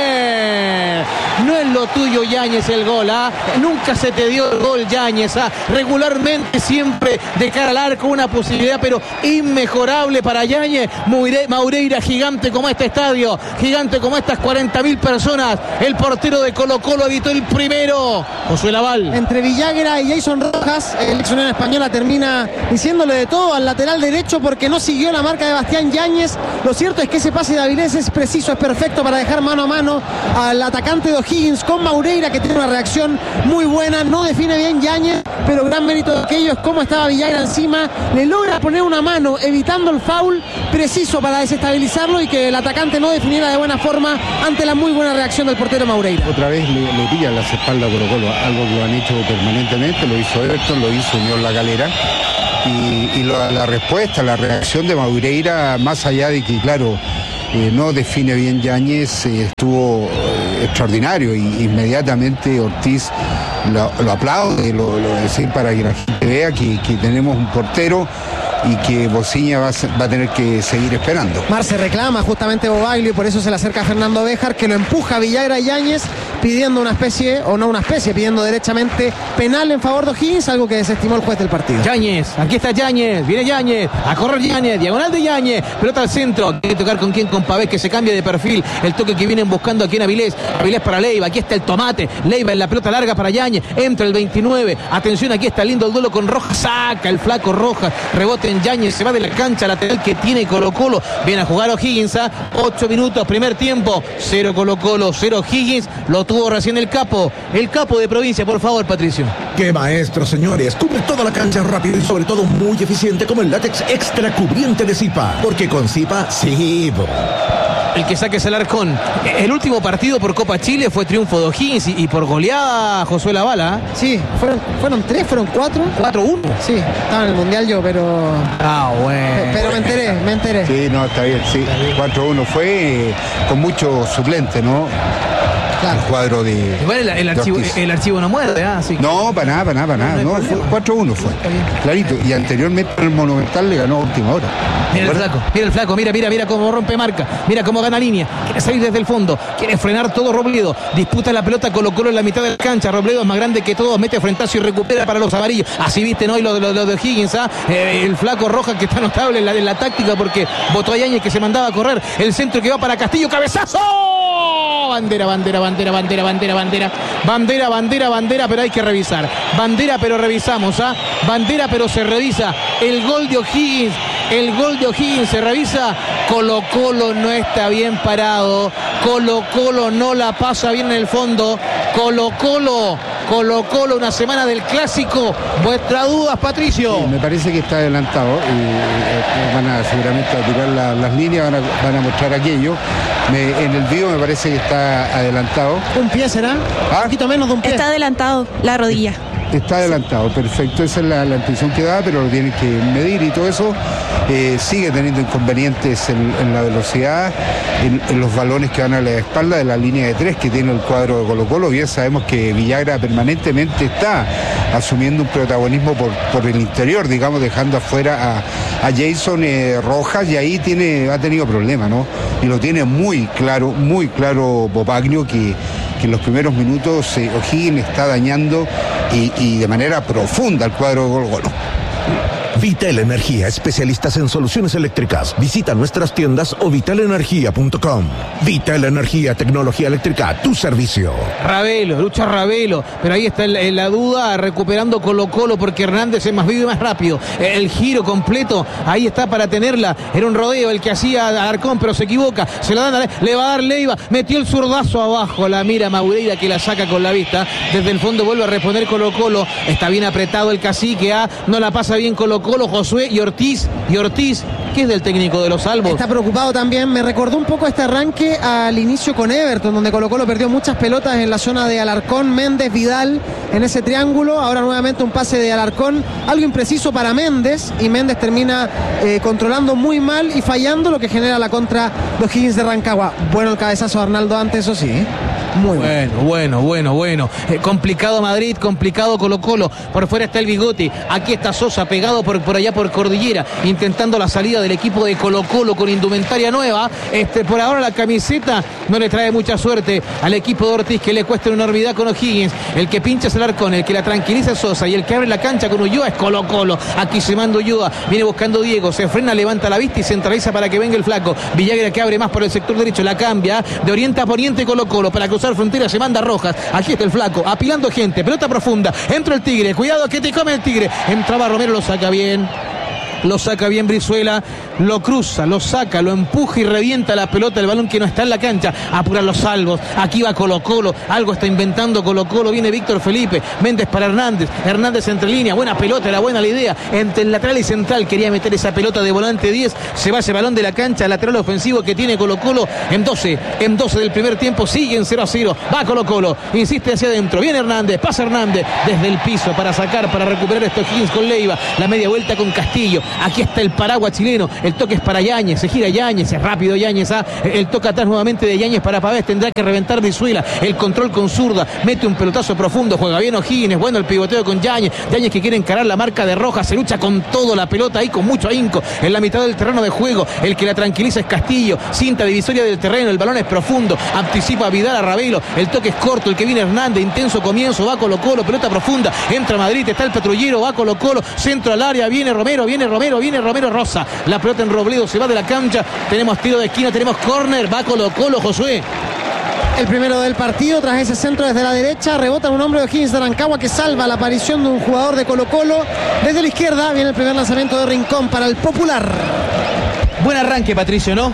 Yáñez, no es lo tuyo Yáñez el gol, ¿ah? Nunca se te dio el gol Yáñez, ¿ah? Regularmente siempre de cara al arco una posibilidad, pero inmejorable para Yáñez. Maureira gigante como este estadio, gigante como estas cuarenta mil personas, el portero de Colo Colo evitó el primero, Josué Laval. Entre Villagra y Jason Rojas, el ex Unión Española termina diciéndole de todo al lateral derecho porque no siguió la marca de Bastián Yáñez. Lo cierto es que ese pase de Avilés es preciso, es perfecto para dejar mano a mano al atacante de O'Higgins con Maureira, que tiene una reacción muy buena. No define bien Yáñez, pero gran mérito de aquello es cómo estaba Villagra encima. Le logra poner una mano evitando el foul preciso para desestabilizarlo y que el atacante no definiera de buena forma ante la muy buena reacción del portero Maureira. Otra vez le, le pilla las espaldas a Colo Colo, algo que lo han hecho permanentemente, lo hizo Everton, lo hizo Unión La Calera. Y, y lo, la respuesta, la reacción de Maureira, más allá de que, claro, eh, no define bien Yáñez, eh, estuvo eh, extraordinario, y inmediatamente Ortiz lo, lo aplaude, lo, lo decir para que la gente vea que, que tenemos un portero y que Bociña va a, va a tener que seguir esperando. Marce reclama justamente Bobaglio y por eso se le acerca a Fernando Béjar, que lo empuja a Villagra y Yáñez pidiendo una especie, o no una especie, pidiendo derechamente penal en favor de O'Higgins, algo que desestimó el juez del partido. Yáñez, aquí está Yáñez, viene Yáñez, a correr Yáñez, diagonal de Yáñez, pelota al centro, quiere tocar con quién, con Pavés, que se cambia de perfil, el toque que vienen buscando aquí en Avilés, Avilés para Leiva, aquí está el tomate, Leiva en la pelota larga para Yáñez, entra el veintinueve, atención, aquí está lindo el duelo con Rojas, saca el flaco Rojas, rebote en Yáñez, se va de la cancha lateral que tiene Colo Colo, viene a jugar O'Higgins a ocho minutos, primer tiempo, cero Colo Colo, cero O'Higgins, lo tuvo recién el capo, el capo de provincia, por favor, Patricio. ¡Qué maestro, señores! Cubre toda la cancha rápido y sobre todo muy eficiente como el látex extra cubriente de Zipa. Porque con Zipa, sí. El que saque es Alarcón. El último partido por Copa Chile fue triunfo de O'Higgins y, y por goleada Josué Lavala. Sí, fueron, fueron tres, fueron cuatro. cuatro uno. Sí, estaba en el Mundial yo, pero... Ah, bueno. Pero me enteré, me enteré. Sí, no, está bien, sí. cuatro uno fue eh, con mucho suplente, ¿no? Claro. El cuadro de. Igual el, el, archivo, el archivo no muerde, ¿ah? Sí. No, para nada, para nada, para nada. No, no, cuatro uno fue. Clarito. Y anteriormente el Monumental le ganó a última hora. Mira el flaco, mira el flaco, mira, mira, mira cómo rompe marca, mira cómo gana línea, quiere salir desde el fondo, quiere frenar todo Robledo, disputa la pelota, Colo Colo en la mitad de la cancha, Robledo es más grande que todos, mete frentazo y recupera para los amarillos. Así viste, ¿no? Y lo de, lo, lo de O'Higgins, ¿ah? Eh, el flaco Rojas que está notable en la, en la táctica porque botó a Yáñez que se mandaba a correr, el centro que va para Castillo, cabezazo. Bandera, bandera, bandera, bandera, bandera, bandera, bandera, bandera, bandera, pero hay que revisar. Bandera, pero revisamos, ¿ah? Bandera, pero se revisa. El gol de O'Higgins, el gol de O'Higgins se revisa. Colo Colo no está bien parado. Colo Colo no la pasa bien en el fondo. Colo Colo, Colo Colo, una semana del clásico. ¿Vuestras dudas, Patricio? Sí, me parece que está adelantado. Y, eh, van a seguramente a tirar la, las líneas, van a, van a mostrar aquello. Me, en el video me parece que está adelantado. ¿Un pie será? ¿Ah? Un poquito menos de un pie. Está adelantado la rodilla. Está adelantado, perfecto, esa es la, la intención que da, pero lo tienen que medir y todo eso. Eh, sigue teniendo inconvenientes en, en la velocidad, en, en los balones que van a la espalda de la línea de tres que tiene el cuadro de Colo Colo. Bien sabemos que Villagra permanentemente está asumiendo un protagonismo por, por el interior, digamos, dejando afuera a, a Jason eh, Rojas, y ahí tiene, ha tenido problemas, ¿no? Y lo tiene muy claro, muy claro Bobaglio, que que en los primeros minutos eh, O'Higgins está dañando y, y de manera profunda al cuadro de Colo Colo. Vital Energía, especialistas en soluciones eléctricas. Visita nuestras tiendas o vital energía punto com. Vital Energía, tecnología eléctrica a tu servicio. Ravelo, lucha Ravelo, pero ahí está el, el, la duda, recuperando Colo Colo porque Hernández es más vivo y más rápido. El, el giro completo, ahí está para tenerla. Era un rodeo el que hacía Alarcón, pero se equivoca. Se la dan, le va a dar Leiva, metió el zurdazo abajo, la mira Maureira que la saca con la vista. Desde el fondo vuelve a responder Colo Colo. Está bien apretado el cacique, ¿ah? No la pasa bien Colo Colo. Josué y Ortiz, y Ortiz, que es del técnico de los Albos. Está preocupado también, me recordó un poco este arranque al inicio con Everton, donde Colo Colo perdió muchas pelotas en la zona de Alarcón, Méndez, Vidal, en ese triángulo. Ahora nuevamente un pase de Alarcón, algo impreciso para Méndez, y Méndez termina eh, controlando muy mal y fallando, lo que genera la contra de O'Higgins de Rancagua. Bueno el cabezazo de Arnaldo antes, eso sí, ¿eh? Muy bueno, bueno, bueno, bueno. Eh, complicado Madrid, complicado Colo Colo. Por fuera está el Bigote. Aquí está Sosa pegado por, por allá por Cordillera, intentando la salida del equipo de Colo Colo con indumentaria nueva. Este, por ahora la camiseta no le trae mucha suerte al equipo de Ortiz, que le cuesta una enormidad con O'Higgins. El que pincha es el Alarcón, el que la tranquiliza es Sosa, y el que abre la cancha con Ulloa es Colo Colo. Aquí se manda Ulloa, viene buscando Diego, se frena, levanta la vista y centraliza para que venga el flaco. Villagra, que abre más por el sector derecho, la cambia de oriente a poniente Colo Colo para cruzar frontera, se manda Rojas. Aquí está el flaco, apilando gente, pelota profunda, entra el Tigre, cuidado que te come el Tigre. Entraba Romero, lo saca bien. lo saca bien Brizuela, lo cruza, lo saca, lo empuja y revienta la pelota, el balón que no está en la cancha, apura los salvos, aquí va Colo Colo, algo está inventando Colo Colo, viene Víctor Felipe, Méndez para Hernández, Hernández entre línea, buena pelota, era buena la idea, entre el lateral y central quería meter esa pelota de volante diez, se va ese balón de la cancha, lateral ofensivo que tiene Colo Colo en doce, en doce del primer tiempo, sigue en cero a cero, va Colo Colo, insiste hacia adentro, viene Hernández, pasa Hernández desde el piso para sacar, para recuperar esto Higgins con Leiva, la media vuelta con Castillo, aquí está el paraguas chileno, el toque es para Yáñez, se gira Yáñez, es rápido Yáñez, ¿ah? El toque atrás nuevamente de Yáñez para Pavés, tendrá que reventar Brizuela, el control con zurda, mete un pelotazo profundo, juega bien O'Higgins, bueno el pivoteo con Yáñez, Yáñez que quiere encarar la marca de Rojas, se lucha con todo la pelota ahí con mucho ahínco, en la mitad del terreno de juego, el que la tranquiliza es Castillo, cinta divisoria del terreno, el balón es profundo, anticipa Vidal a Ravelo, el toque es corto, el que viene Hernández, intenso comienzo, va Colo Colo, pelota profunda, entra Madrid, está el patrullero, va Colo Colo, centro al área, viene Romero, viene Romero, viene Romero Rosa, la pelota en Robledo, se va de la cancha, tenemos tiro de esquina, tenemos córner, va Colo Colo, Josué. El primero del partido, tras ese centro desde la derecha, rebota un hombre de O'Higgins de Rancagua que salva la aparición de un jugador de Colo Colo. Desde la izquierda viene el primer lanzamiento de Rincón para el Popular. Buen arranque, Patricio, ¿no?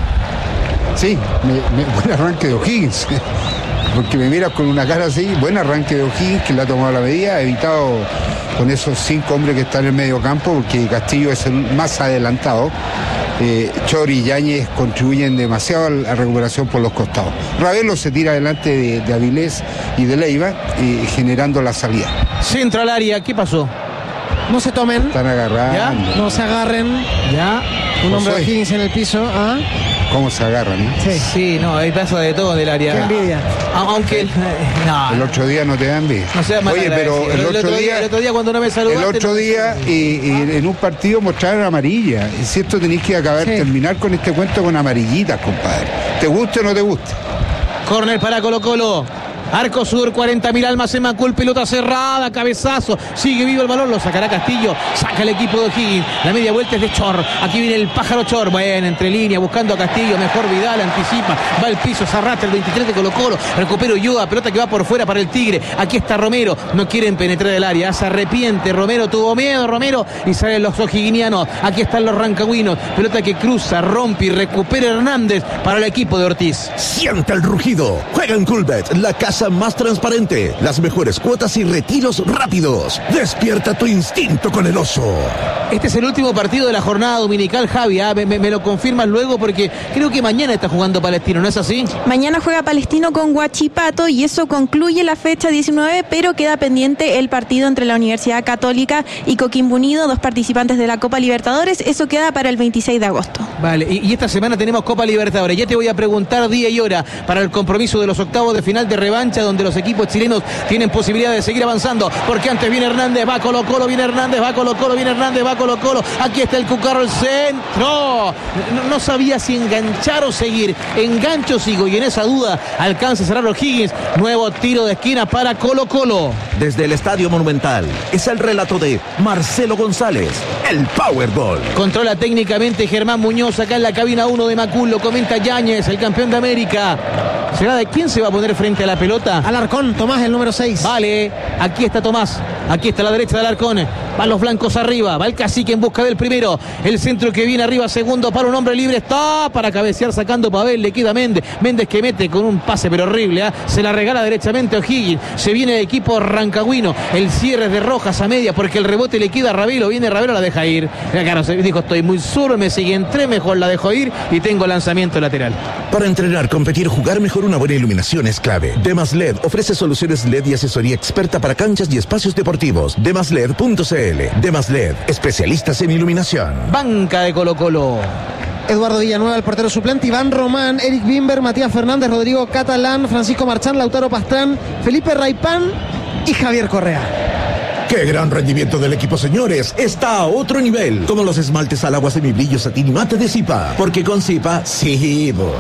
Sí, me, me, buen arranque de O'Higgins. Porque me miras con una cara así, buen arranque de O'Higgins que le ha tomado la medida, ha evitado con esos cinco hombres que están en el medio campo, porque Castillo es el más adelantado. Eh, Chori y Yáñez contribuyen demasiado a la recuperación por los costados. Ravelo se tira adelante de, de Avilés y de Leiva, eh, generando la salida. Centro al área, ¿qué pasó? No se tomen. Están agarrando. ¿Ya? No se agarren. Ya. Un hombre de Josué. O'Higgins en el piso. ¿Ah? ¿Cómo se agarran? ¿Eh? Sí. Sí, no, hay pasa de todo del área. Qué envidia. A- Aunque. No, El otro día no te dan bien. no sea mal Oye, pero agradecido. el otro día... El otro día cuando no me saludaste. El otro no- día y, y en un partido mostraron amarilla. Es cierto, tenéis que acabar, Sí. terminar con este cuento con amarillitas, compadre. ¿Te guste o no te guste? Córner para Colo Colo. Arco Sur, cuarenta mil almas en Macul, pelota cerrada, cabezazo, sigue vivo el balón, lo sacará Castillo, saca el equipo de O'Higgins, la media vuelta es de Chor, aquí viene el pájaro Chor, bueno, entre línea, buscando a Castillo, mejor Vidal, anticipa, va al piso, se arrastra el veintitrés de Colo Colo, recupera Ulloa, pelota que va por fuera para el Tigre, aquí está Romero, no quieren penetrar el área, se arrepiente, Romero tuvo miedo, Romero, y salen los o'higginianos, aquí están los rancagüinos, pelota que cruza, rompe y recupera Hernández para el equipo de Ortiz. Siente el rugido. Juega en Coolbet, la casa más transparente, las mejores cuotas y retiros rápidos. Despierta tu instinto con el oso. Este es el último partido de la jornada dominical, Javi, ¿ah? me, me, me lo confirmas luego porque creo que mañana está jugando Palestino, ¿no es así? Mañana juega Palestino con Huachipato y eso concluye la fecha diecinueve, pero queda pendiente el partido entre la Universidad Católica y Coquimbo Unido, dos participantes de la Copa Libertadores. Eso queda para el veintiséis de agosto. Vale, y, y esta semana tenemos Copa Libertadores. Ya te voy a preguntar día y hora para el compromiso de los octavos de final de revancha, donde los equipos chilenos tienen posibilidad de seguir avanzando, porque antes viene Hernández, va Colo Colo, viene Hernández, va Colo Colo, viene Hernández, va Colo Colo, aquí está el Cucarro, el centro, no, no sabía si enganchar o seguir, engancho sigo, y en esa duda alcanza a cerrar O'Higgins, nuevo tiro de esquina para Colo Colo. Desde el Estadio Monumental es el relato de Marcelo González, el Powerball. Controla técnicamente Germán Muñoz acá en la cabina uno de Macul, lo comenta Yáñez, el campeón de América. ¿Será de quién se va a poner frente a la pelota? Alarcón, Tomás, el número seis. Vale, aquí está Tomás, aquí está la derecha del Alarcón, van los blancos arriba, va el cacique en busca del primero, el centro que viene arriba, segundo para un hombre libre, está para cabecear sacando Pavel, le queda Méndez, Méndez que mete con un pase pero horrible, ¿eh? Se la regala derechamente O'Higgins, se viene el equipo rancagüino, el cierre es de Rojas a media porque el rebote le queda a Ravelo, viene Ravelo, la deja ir, claro, se dijo estoy muy solo, me siguen tres, mejor la dejo ir y tengo lanzamiento lateral. Para entrenar, competir, jugar mejor, una buena iluminación es clave. Demas L E D ofrece soluciones L E D y asesoría experta para canchas y espacios deportivos. demas led punto c l. Demas L E D, especialistas en iluminación. Banca de Colo Colo. Eduardo Villanueva, el portero suplente, Iván Román, Eric Bimber, Matías Fernández, Rodrigo Catalán, Francisco Marchán, Lautaro Pastrán, Felipe Raipán y Javier Correa. ¡Qué gran rendimiento del equipo, señores! Está a otro nivel. Como los esmaltes al agua semibrillo satín y mate de Zipa. Porque con Zipa, sí, bo.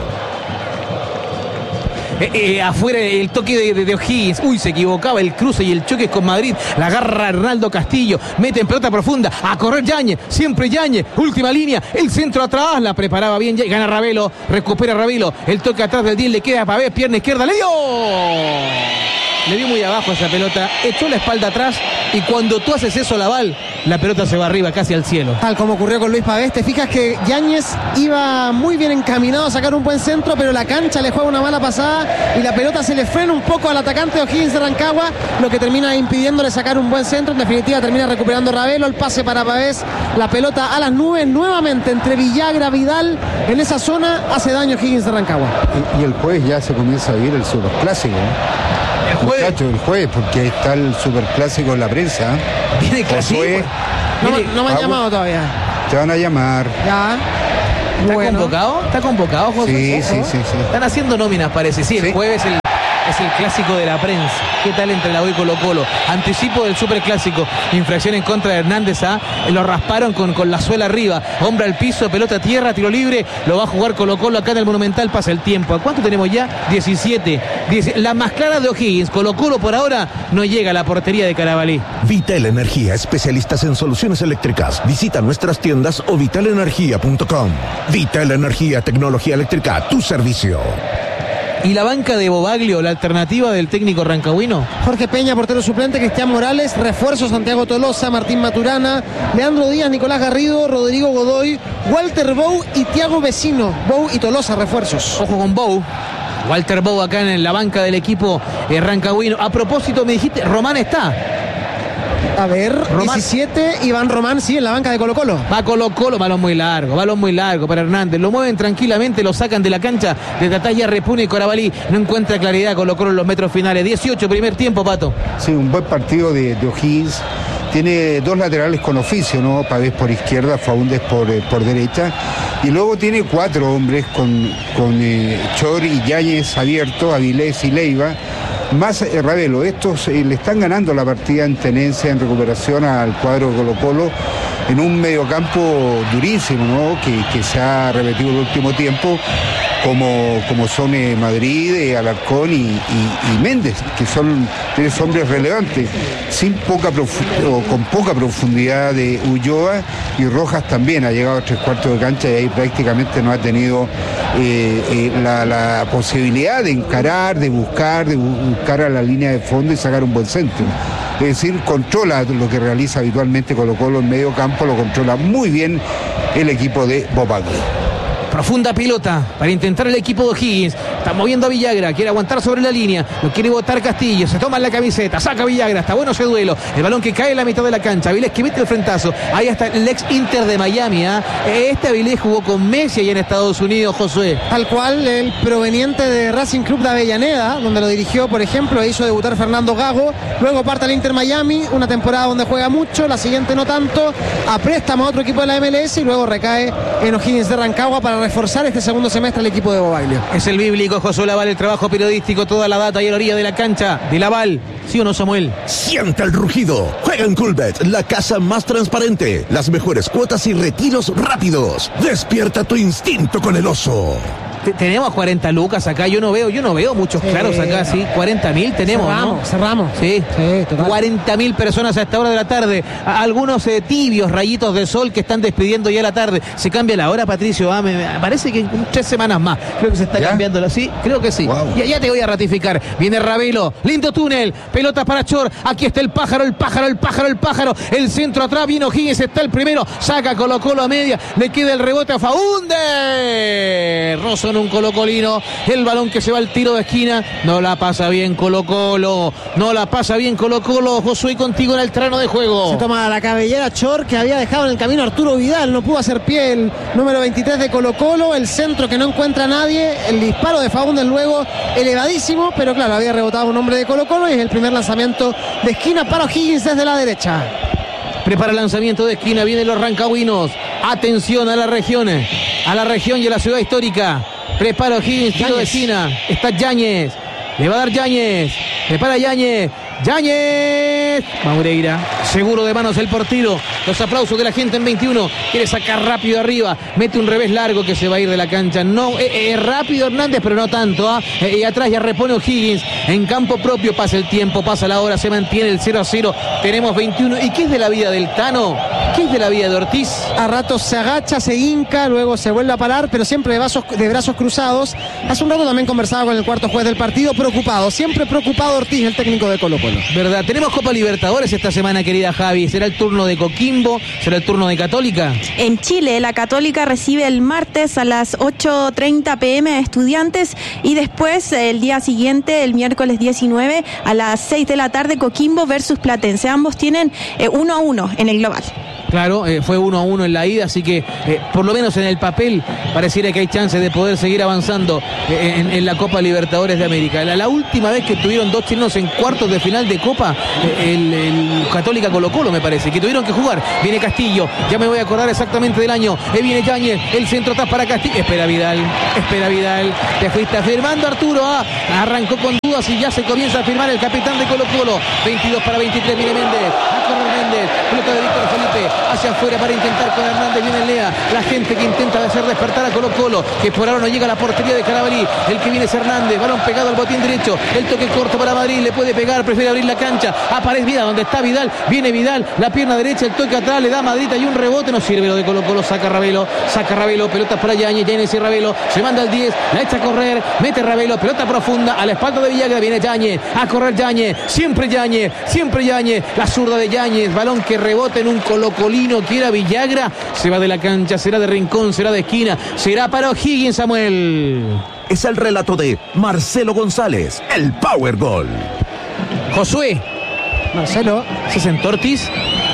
Eh, eh, afuera el toque de, de, de O'Higgins, uy, se equivocaba el cruce y el choque con Madrid, la agarra Arnaldo Castillo, mete en pelota profunda, a correr Yáñez, siempre Yáñez, última línea, el centro atrás, la preparaba bien, gana Ravelo, recupera Ravelo, el toque atrás del diez le queda a Pavés, pierna izquierda, le dio, le dio muy abajo esa pelota, echó la espalda atrás y cuando tú haces eso, Laval, la pelota se va arriba, casi al cielo. Tal como ocurrió con Luis Pavés, te fijas que Yáñez iba muy bien encaminado a sacar un buen centro, pero la cancha le juega una mala pasada y la pelota se le frena un poco al atacante de O'Higgins de Rancagua, lo que termina impidiéndole sacar un buen centro. En definitiva termina recuperando Ravelo, el pase para Pavés, la pelota a las nubes nuevamente entre Villagra, Vidal, en esa zona hace daño O'Higgins de Rancagua. Y, y el jueves ya se comienza a vivir el superclásico, ¿eh? El jueves. Muchachos, el jueves, porque ahí está el superclásico en la prensa. Viene clásico. No, no me han llamado todavía. Te van a llamar. Ya. ¿Está Bueno. convocado? ¿Está convocado, José? Sí, sí, sí, sí. Están haciendo nóminas, parece. Sí, el Sí. jueves el, es el clásico de la prensa. ¿Qué tal entre la U y Colo Colo? Anticipo del superclásico. Infracción en contra de Hernández. ¿ah? Lo rasparon con, con la suela arriba. Hombre al piso, pelota a tierra, tiro libre. Lo va a jugar Colo Colo acá en el Monumental. Pasa el tiempo. ¿A cuánto tenemos ya? diecisiete. diez, la más clara de O'Higgins. Colo Colo por ahora no llega a la portería de Carabalí. Vital Energía, especialistas en soluciones eléctricas. Visita nuestras tiendas o vital energía punto com. Vital Energía, tecnología eléctrica a tu servicio. ¿Y la banca de Bobaglio, la alternativa del técnico rancagüino? Jorge Peña, portero suplente, Cristian Morales, refuerzo Santiago Tolosa, Martín Maturana, Leandro Díaz, Nicolás Garrido, Rodrigo Godoy, Walter Bou y Tiago Vecino. Bou y Tolosa, refuerzos. Ojo con Bou. Walter Bou acá en la banca del equipo eh, rancagüino. A propósito, me dijiste, Román está. A ver, Román. diecisiete, Iván Román, sí, en la banca de Colo Colo. Va Colo Colo, balón muy largo, balón muy largo para Hernández. Lo mueven tranquilamente, lo sacan de la cancha de Tataya, Repune y Carabalí. No encuentra claridad Colo Colo en los metros finales. dieciocho, primer tiempo, Pato. Sí, un buen partido de, de O'Higgins. Tiene dos laterales con oficio, ¿no? Pavés por izquierda, Faúndez por, eh, por derecha. Y luego tiene cuatro hombres con, con eh, Chor y Yáñez abiertos, Avilés y Leiva. Más eh, Ravelo, estos eh, le están ganando la partida en tenencia, en recuperación al cuadro de Colo Colo, en un mediocampo durísimo, ¿no? Que, que se ha repetido el último tiempo, como, como son eh, Madrid, eh, Alarcón y, y, y Méndez, que son tres hombres relevantes, sin poca profu- o con poca profundidad de Ulloa, y Rojas también ha llegado a tres cuartos de cancha y ahí prácticamente no ha tenido eh, eh, la, la posibilidad de encarar, de buscar, de bu- buscar a la línea de fondo y sacar un buen centro. Es decir, controla lo que realiza habitualmente Colo Colo en medio campo, lo controla muy bien el equipo de Bobaglio. Profunda pelota para intentar el equipo de O'Higgins. Está moviendo a Villagra, quiere aguantar sobre la línea. Lo quiere botar Castillo, se toma la camiseta, saca Villagra, está bueno ese duelo. El balón que cae en la mitad de la cancha. Avilés que mete el frentazo. Ahí está el ex Inter de Miami. ¿eh? Este Avilés jugó con Messi allá en Estados Unidos, Josué. Tal cual, el proveniente de Racing Club de Avellaneda, donde lo dirigió, por ejemplo, e hizo debutar Fernando Gago. Luego parte al Inter Miami, una temporada donde juega mucho, la siguiente no tanto. A préstamo a otro equipo de la M L S y luego recae en O'Higgins de Rancagua para reforzar este segundo semestre el equipo de Bobaglio. Es el bíblico Josué Laval, el trabajo periodístico, toda la data y a la orilla de la cancha de Laval. ¿Sí o no, Samuel? Siente el rugido. Juega en Coolbet, la casa más transparente. Las mejores cuotas y retiros rápidos. Despierta tu instinto con el oso. Te- Tenemos cuarenta lucas acá, yo no veo, yo no veo muchos claros acá, sí, cuarenta mil tenemos, cerramos, ¿no? Cerramos, Sí, sí, total. cuarenta mil personas a esta hora de la tarde, a- algunos eh, tibios rayitos de sol que están despidiendo ya la tarde. Se cambia la hora, Patricio, ah, me, me parece que en tres semanas más, creo que se está ¿Ya? cambiando, sí, creo que sí. Wow. Ya, ya te voy a ratificar, viene Ravelo, lindo túnel, pelota para Chor, aquí está el pájaro, el pájaro, el pájaro, el pájaro, el centro atrás, viene O'Higgins, está el primero, saca Colo Colo a media, le queda el rebote a Faúndez, Rosso en un colocolino. El balón que se va al tiro de esquina. No la pasa bien Colo Colo. No la pasa bien Colo Colo. Josué contigo en el terreno de juego. Se toma la cabellera Chor, que había dejado en el camino Arturo Vidal. No pudo hacer pie el número veintitrés de Colo Colo. El centro que no encuentra a nadie. El disparo de Faúndez luego elevadísimo. Pero claro, había rebotado un hombre de Colo Colo. Y es el primer lanzamiento de esquina para O'Higgins desde la derecha. Prepara el lanzamiento de esquina. Vienen los rancagüinos. Atención a las regiones. A la región y a la ciudad histórica. Prepara O'Higgins, tiro de esquina. Está Yáñez. Le va a dar Yáñez. Prepara Yáñez. Yáñez. Maureira. Seguro de manos el portero. Los aplausos de la gente en veintiuno. Quiere sacar rápido arriba. Mete un revés largo que se va a ir de la cancha. No, es eh, eh, rápido Hernández, pero no tanto. ¿ah? Eh, y atrás ya repone O'Higgins. En campo propio pasa el tiempo, pasa la hora, se mantiene el cero a cero. Tenemos veintiuno. ¿Y qué es de la vida del Tano? ¿Qué es de la vida de Ortiz? A ratos se agacha, se hinca, luego se vuelve a parar, pero siempre de brazos, de brazos cruzados. Hace un rato también conversaba con el cuarto juez del partido, preocupado, siempre preocupado Ortiz, el técnico de Colo Colo. Verdad, tenemos Copa Libertadores esta semana, querida Javi. Será el turno de Coquimbo. Coquimbo, será el turno de Católica. En Chile, la Católica recibe el martes a las ocho treinta pm a Estudiantes y después el día siguiente, el miércoles diecinueve a las seis de la tarde, Coquimbo versus Platense. Ambos tienen eh, uno a uno en el global. Claro, eh, fue uno a uno en la ida, así que eh, por lo menos en el papel pareciera que hay chances de poder seguir avanzando eh, en, en la Copa Libertadores de América. La, la última vez que tuvieron dos chilenos en cuartos de final de Copa, eh, el, el Católica Colo Colo me parece, que tuvieron que jugar. Viene Castillo, ya me voy a acordar exactamente del año. Eh, viene Yáñez, el centro atrás para Castillo. Espera Vidal, espera Vidal, te fuiste afirmando Arturo, ah, arrancó con dudas y ya se comienza a firmar el capitán de Colo Colo. veintidós para veintitrés, viene Méndez, a correr Méndez, pelota de Víctor Felipe, hacia afuera para intentar con Hernández, viene Lea, la gente que intenta hacer despertar a Colo Colo, que por ahora no llega a la portería de Carabalí, el que viene es Hernández, balón pegado al botín derecho, el toque corto para Madrid, le puede pegar, prefiere abrir la cancha, aparece Vidal, donde está Vidal, viene Vidal, la pierna derecha, el toque atrás, le da a Madrid, hay un rebote, no sirve lo de Colo Colo, saca Ravelo, saca Ravelo, pelota para Yáñez, Yáñez y Ravelo, se manda al diez, la echa a correr, mete Ravelo, pelota profunda, a la espalda de Villagra, viene Yáñez, a correr Yáñez, siempre Yáñez, siempre Yáñez, la zurda de Yáñez, balón que rebota en un colocolino que era Villagra, se va de la cancha, será de rincón, será de esquina, será para O'Higgins, Samuel. Es el relato de Marcelo González, el Power Goal. Josué. Marcelo. ¿Se sentó Ortiz?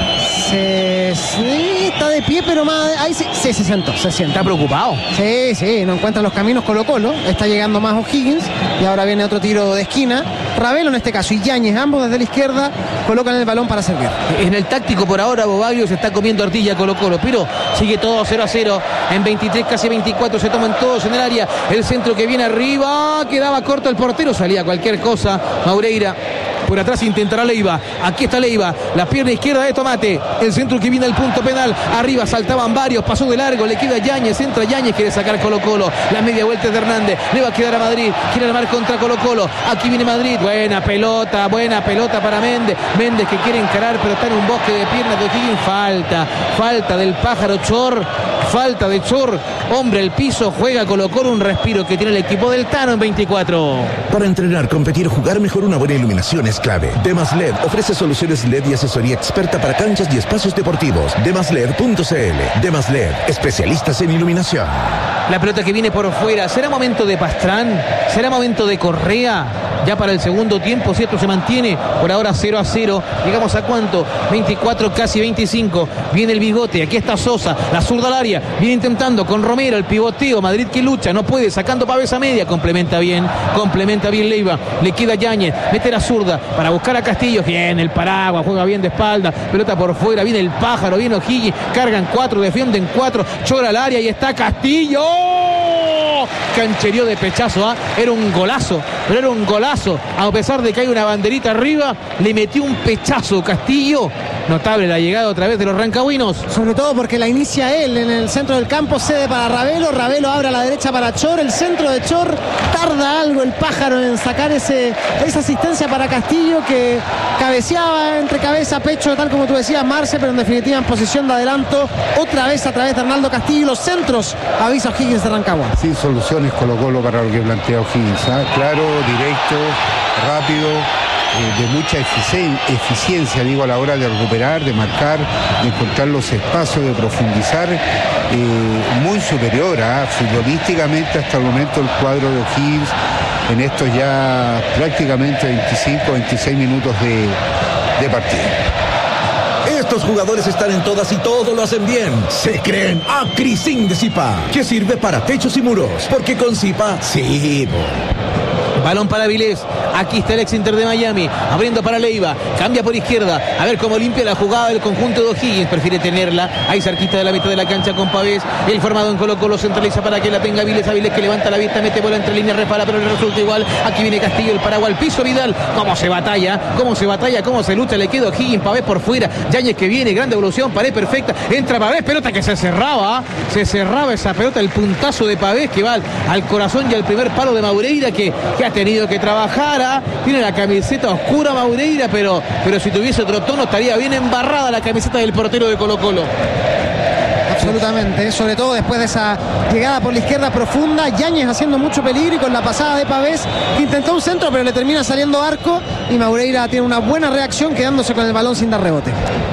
Se, sí, está de pie, pero más ahí sí, sí se sentó, se sienta. ¿Está preocupado? Sí, sí, no encuentra los caminos Colo Colo, está llegando más O'Higgins y ahora viene otro tiro de esquina. Ravelo en este caso y Yáñez, ambos desde la izquierda, colocan el balón para servir. En el táctico por ahora Bobaglio se está comiendo artilla Colo Colo, pero sigue todo cero a cero. En veintitrés, casi veinticuatro, se toman todos en el área. El centro que viene arriba, quedaba corto el portero, salía cualquier cosa. Maureira. Por atrás intentará Leiva. Aquí está Leiva. La pierna izquierda de Tomate. El centro que viene al punto penal. Arriba saltaban varios. Pasó de largo. Le queda Yáñez. Entra Yáñez. Quiere sacar Colo Colo. La media vuelta es de Hernández. Le va a quedar a Madrid. Quiere armar contra Colo Colo. Aquí viene Madrid. Buena pelota. Buena pelota para Méndez. Méndez que quiere encarar, pero está en un bosque de piernas de O'Higgins. Falta. Falta del pájaro Chor. Falta de Chor. Hombre, el piso. Juega Colo Colo. Un respiro que tiene el equipo del Tano en veinticuatro. Para entrenar, competir o jugar mejor, una buena iluminación es clave. Demas L E D ofrece soluciones L E D y asesoría experta para canchas y espacios deportivos. demas led punto c l. Demas L E D, especialistas en iluminación. La pelota que viene por fuera. ¿Será momento de Pastrán? ¿Será momento de Correa? Ya para el segundo tiempo, si esto se mantiene por ahora cero a cero. Llegamos a cuánto? veinticuatro, casi veinticinco. Viene el bigote, aquí está Sosa, la zurda al área. Viene intentando con Romero, el pivoteo. Madrid que lucha, no puede, sacando pavesa media. Complementa bien, complementa bien Leiva. Le queda Yáñez, mete la zurda para buscar a Castillo. Bien, el paraguas, juega bien de espalda. Pelota por fuera, viene el pájaro, viene O'Higgins. Cargan cuatro, defienden cuatro. Chora al área y está Castillo. Cancherío de pechazo, ¿eh? Era un golazo, pero era un golazo. A pesar de que hay una banderita arriba, le metió un pechazo Castillo. Notable la llegada otra vez de los rancagüinos. Sobre todo porque la inicia él en el centro del campo, cede para Ravelo. Ravelo abre a la derecha para Chor. El centro de Chor, tarda algo el pájaro en sacar ese, esa asistencia para Castillo, que cabeceaba entre cabeza, pecho, tal como tú decías, Marce, pero en definitiva en posición de adelanto. Otra vez a través de Arnaldo Castillo. Los centros, avisa O'Higgins de Rancagua. Sin soluciones Colo Colo para lo que plantea O'Higgins, ¿eh? Claro, directo, rápido, eh, de mucha eficien- eficiencia, digo, a la hora de recuperar, de marcar, de encontrar los espacios, de profundizar, eh, muy superior, ¿eh? Futbolísticamente hasta el momento el cuadro de O'Higgins en estos ya prácticamente veinticinco, veintiséis minutos de, de partido. Estos jugadores están en todas y todo lo hacen bien. Se creen Acrisin de Zipa, que sirve para techos y muros, porque con Zipa, sí. Balón para Vilés. Aquí está el ex Inter de Miami. Abriendo para Leiva. Cambia por izquierda. A ver cómo limpia la jugada del conjunto de O'Higgins. Prefiere tenerla ahí cerquita de la mitad de la cancha con Pavés. El formado en Colo Colo centraliza para que la tenga Vilés. A Vilés que levanta la vista, mete bola entre líneas, repara, pero le resulta igual. Aquí viene Castillo, el paraguas al piso. Vidal. Cómo se batalla. Cómo se batalla. Cómo se lucha. Le queda O'Higgins. Pavés por fuera. Yáñez que viene. Gran devolución. Pared perfecta. Entra Pavés. Pelota que se cerraba. Se cerraba esa pelota. El puntazo de Pavés que va al, al corazón y al primer palo de Maureira que, que ha tenido que trabajar. ¿Ah? Tiene la camiseta oscura Maureira, pero, pero si tuviese otro tono estaría bien embarrada la camiseta del portero de Colo Colo. Absolutamente, sobre todo después de esa llegada por la izquierda profunda. Yáñez haciendo mucho peligro y con la pasada de Pavés, que intentó un centro pero le termina saliendo arco, y Maureira tiene una buena reacción quedándose con el balón sin dar rebote.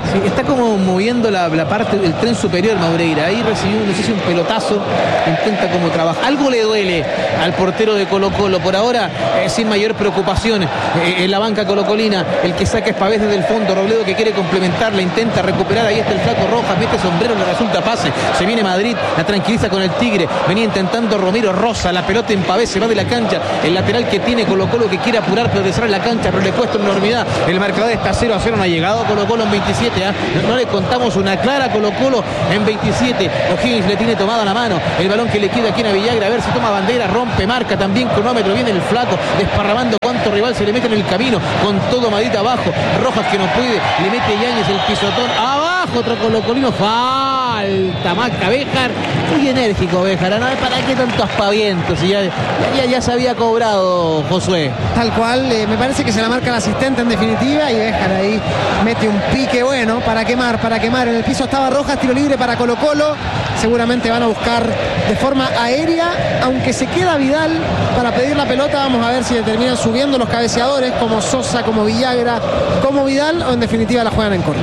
Sí, está como moviendo la, la parte del tren superior Maureira. Ahí recibió, no sé si un pelotazo, intenta como trabajar. Algo le duele al portero de Colo Colo. Por ahora, eh, sin mayor preocupación, eh, en la banca colocolina, el que saca es Pavés desde el fondo. Robledo que quiere complementarla, intenta recuperar. Ahí está el flaco Rojas, mete sombrero, le resulta pase. Se viene Madrid, la tranquiliza con el Tigre. Venía intentando Romero Rosa, la pelota en Pavés, se va de la cancha. El lateral que tiene Colo Colo que quiere apurar, progresar en la cancha, pero le cuesta enormidad. El marcador está cero a cero, no ha llegado Colo Colo en veintisiete. ¿eh? No, no le contamos una clara Colo Colo en veintisiete. O'Higgins le tiene tomada la mano. El balón que le queda aquí a Villagra, a ver si toma bandera, rompe, marca también cronómetro. Viene el flaco desparramando cuánto rival se le mete en el camino. Con todo Madrid abajo. Rojas que no puede, le mete Yáñez el pisotón. Abajo otro colocolino. Falta Maca Béjar. Muy enérgico Béjar. ¿No? ¿Para qué tanto aspaviento? Si ya, ya, ya se había cobrado Josué. Tal cual, eh, me parece que se la marca el asistente en definitiva y Béjar ahí mete un pique bueno para quemar, para quemar. En el piso estaba Rojas, tiro libre para Colo Colo. Seguramente van a buscar de forma aérea, aunque se queda Vidal para pedir la pelota. Vamos a ver si le terminan subiendo los cabeceadores como Sosa, como Villagra, como Vidal, o en definitiva la juegan en corto.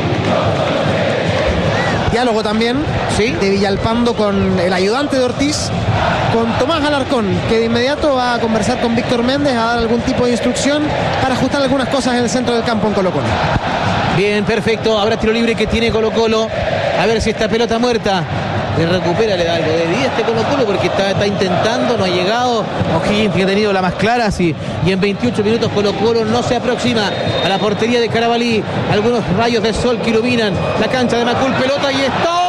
Diálogo también, ¿sí?, de Villalpando con el ayudante de Ortiz, con Tomás Alarcón, que de inmediato va a conversar con Víctor Méndez, a dar algún tipo de instrucción para ajustar algunas cosas en el centro del campo en Colo Colo. Bien, perfecto. Habrá tiro libre que tiene Colo Colo. A ver si esta pelota muerta le recupera, le da algo de vida este Colo Colo porque está, está intentando, no ha llegado. O'Higgins que ha tenido la más clara, sí, y en veintiocho minutos Colo Colo no se aproxima a la portería de Carabalí. Algunos rayos de sol que iluminan la cancha de Macul. Pelota y está.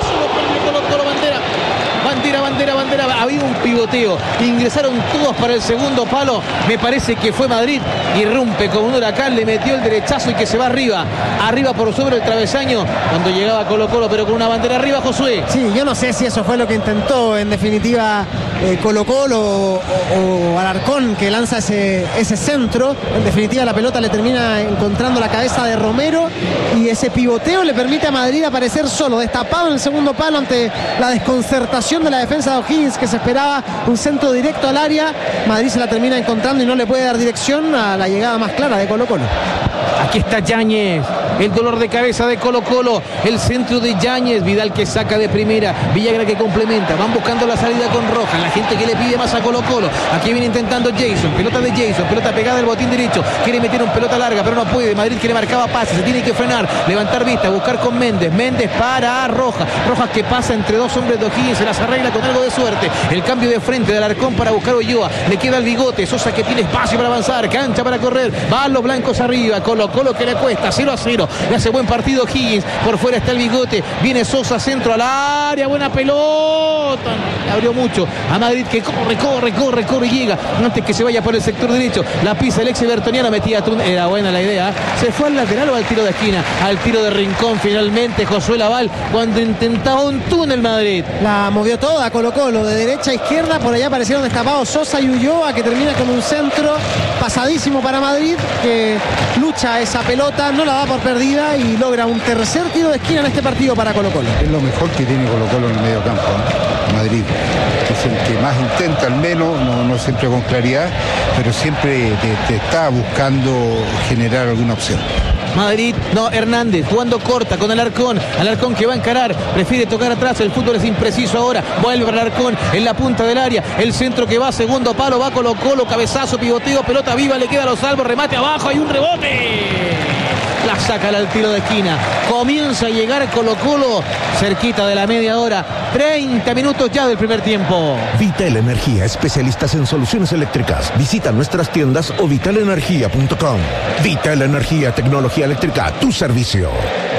Colo Colo, bandera. Bandera, bandera, bandera. Había un pivoteo. Ingresaron todos para el segundo palo. Me parece que fue Madrid. Irrumpe como un huracán. Le metió el derechazo y que se va arriba. Arriba por sobre el travesaño. Cuando llegaba Colo Colo, pero con una bandera arriba, Josué. Sí, yo no sé si eso fue lo que intentó en definitiva eh, Colo Colo o, o Alarcón, que lanza ese, ese centro. En definitiva la pelota le termina encontrando la cabeza de Romero y ese pivoteo le permite a Madrid aparecer solo, destapado en el segundo palo ante la desconcertación de la defensa de O'Higgins, que se esperaba un centro directo al área. Madrid se la termina encontrando y no le puede dar dirección a la llegada más clara de Colo Colo. Aquí está Yáñez, el dolor de cabeza de Colo Colo, el centro de Yáñez, Vidal que saca de primera, Villagra que complementa, van buscando la salida con Rojas, la gente que le pide más a Colo Colo. Aquí viene intentando Jason, pelota de Jason, pelota pegada al botín derecho, quiere meter un pelota larga pero no puede. Madrid que le marcaba pase, se tiene que frenar, levantar vista, buscar con Méndez, Méndez para Rojas, Rojas que pasa entre dos hombres de O'Higgins, se las arregla con algo de suerte, el cambio de frente de Alarcón para buscar Ulloa, le queda el bigote, Sosa que tiene espacio para avanzar, cancha para correr, van los blancos arriba, Colo Colo que le cuesta, cero a cero, le hace buen partido O'Higgins, por fuera está el bigote, viene Sosa, centro al área, buena pelota, abrió mucho a Madrid que corre, corre, corre, corre y llega, antes que se vaya por el sector derecho, la pisa el ex bertoniano, metía Tun, era buena la idea, se fue al lateral o al tiro de esquina, al tiro de rincón finalmente Josué Laval, cuando intentaba un túnel Madrid. La movió toda Colo Colo, de derecha a izquierda, por allá aparecieron destapados Sosa y Ulloa, que termina con un centro pasadísimo para Madrid, que lucha esa pelota, no la da por perdida y logra un tercer tiro de esquina en este partido para Colo Colo. Es lo mejor que tiene Colo Colo en el medio campo, ¿eh? Madrid. Es el que más intenta, al menos, no, no siempre con claridad, pero siempre te, te está buscando generar alguna opción. Madrid, no, Hernández, jugando corta con Alarcón, Alarcón que va a encarar, prefiere tocar atrás, el fútbol es impreciso ahora, vuelve Alarcón en la punta del área, el centro que va, segundo palo, va Colo Colo, cabezazo, pivoteo, pelota viva, le queda a los salvos, remate abajo, hay un rebote. La saca al tiro de esquina. Comienza a llegar Colo Colo cerquita de la media hora. treinta minutos ya del primer tiempo. Vital Energía, especialistas en soluciones eléctricas. Visita nuestras tiendas o vital energía punto com. Vital Energía, tecnología eléctrica, tu servicio.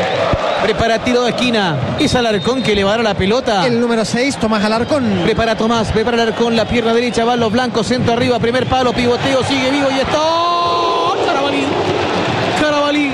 Prepara tiro de esquina. Es Alarcón que le va a dar la pelota. El número seis, Tomás Alarcón. Prepara Tomás, prepara Alarcón, la pierna derecha, van los blancos, centro arriba, primer palo, pivoteo, sigue vivo y está. Carabalí. Carabalí.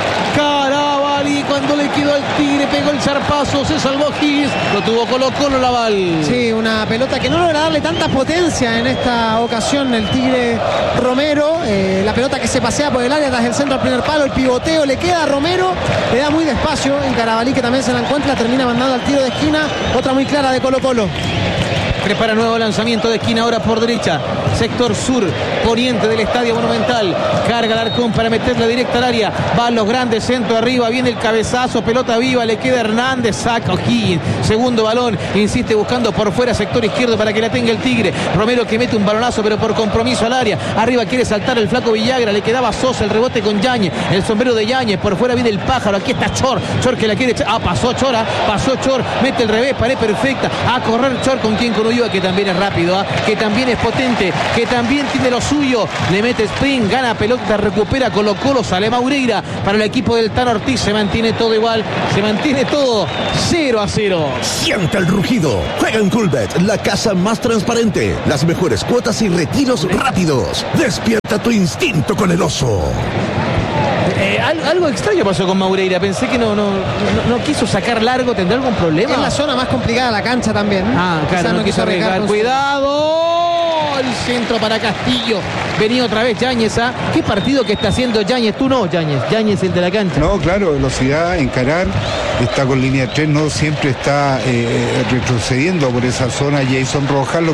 Carabalí, cuando le quedó al Tigre, pegó el zarpazo, se salvó Giz, lo tuvo Colo Colo Laval. Sí, una pelota que no logra darle tanta potencia en esta ocasión el Tigre Romero, eh, la pelota que se pasea por el área tras el centro al primer palo, el pivoteo, le queda a Romero, le da muy despacio, en Carabalí que también se la encuentra, termina mandando al tiro de esquina, otra muy clara de Colo Colo. Prepara nuevo lanzamiento de esquina ahora por derecha. sector sur, poniente del Estadio Monumental. Carga Alarcón para meterla directa al área. Van los grandes, centro arriba, viene el cabezazo, pelota viva, le queda Hernández, saca O'Higgins. Segundo balón, insiste buscando por fuera, sector izquierdo para que la tenga el Tigre. Romero que mete un balonazo, pero por compromiso al área. Arriba quiere saltar el flaco Villagra, le quedaba Sosa, el rebote con Yáñez, el sombrero de Yáñez, por fuera viene el pájaro, aquí está Chor, Chor que la quiere, ah, pasó Chora, pasó Chor, mete el revés, pared perfecta, a correr Chor con quien con Ulloa, que también es rápido, ¿eh? Que también es potente, que también tiene lo suyo, le mete sprint, gana pelota, recupera Colo Colo, sale Maureira para el equipo del Tano Ortiz, se mantiene todo igual, se mantiene todo cero a cero. Siente el rugido, juega en Coolbet, la casa más transparente, las mejores cuotas y retiros rápidos. Despierta tu instinto con el oso. Eh, algo, algo extraño pasó con Maureira. Pensé que no, no, no, no quiso sacar largo. ¿Tendrá algún problema? Es la zona más complicada de la cancha también. Ah, claro, Quizás no, quiso arriesgar. Cuidado. El centro para Castillo. Venía otra vez Yáñez. ¿Ah? ¿Qué partido que está haciendo Yáñez? Tú no, Yáñez. Yáñez el de la cancha. No, claro, velocidad, encarar. Está con línea tres, no siempre está eh, retrocediendo por esa zona Jason Rojas. Lo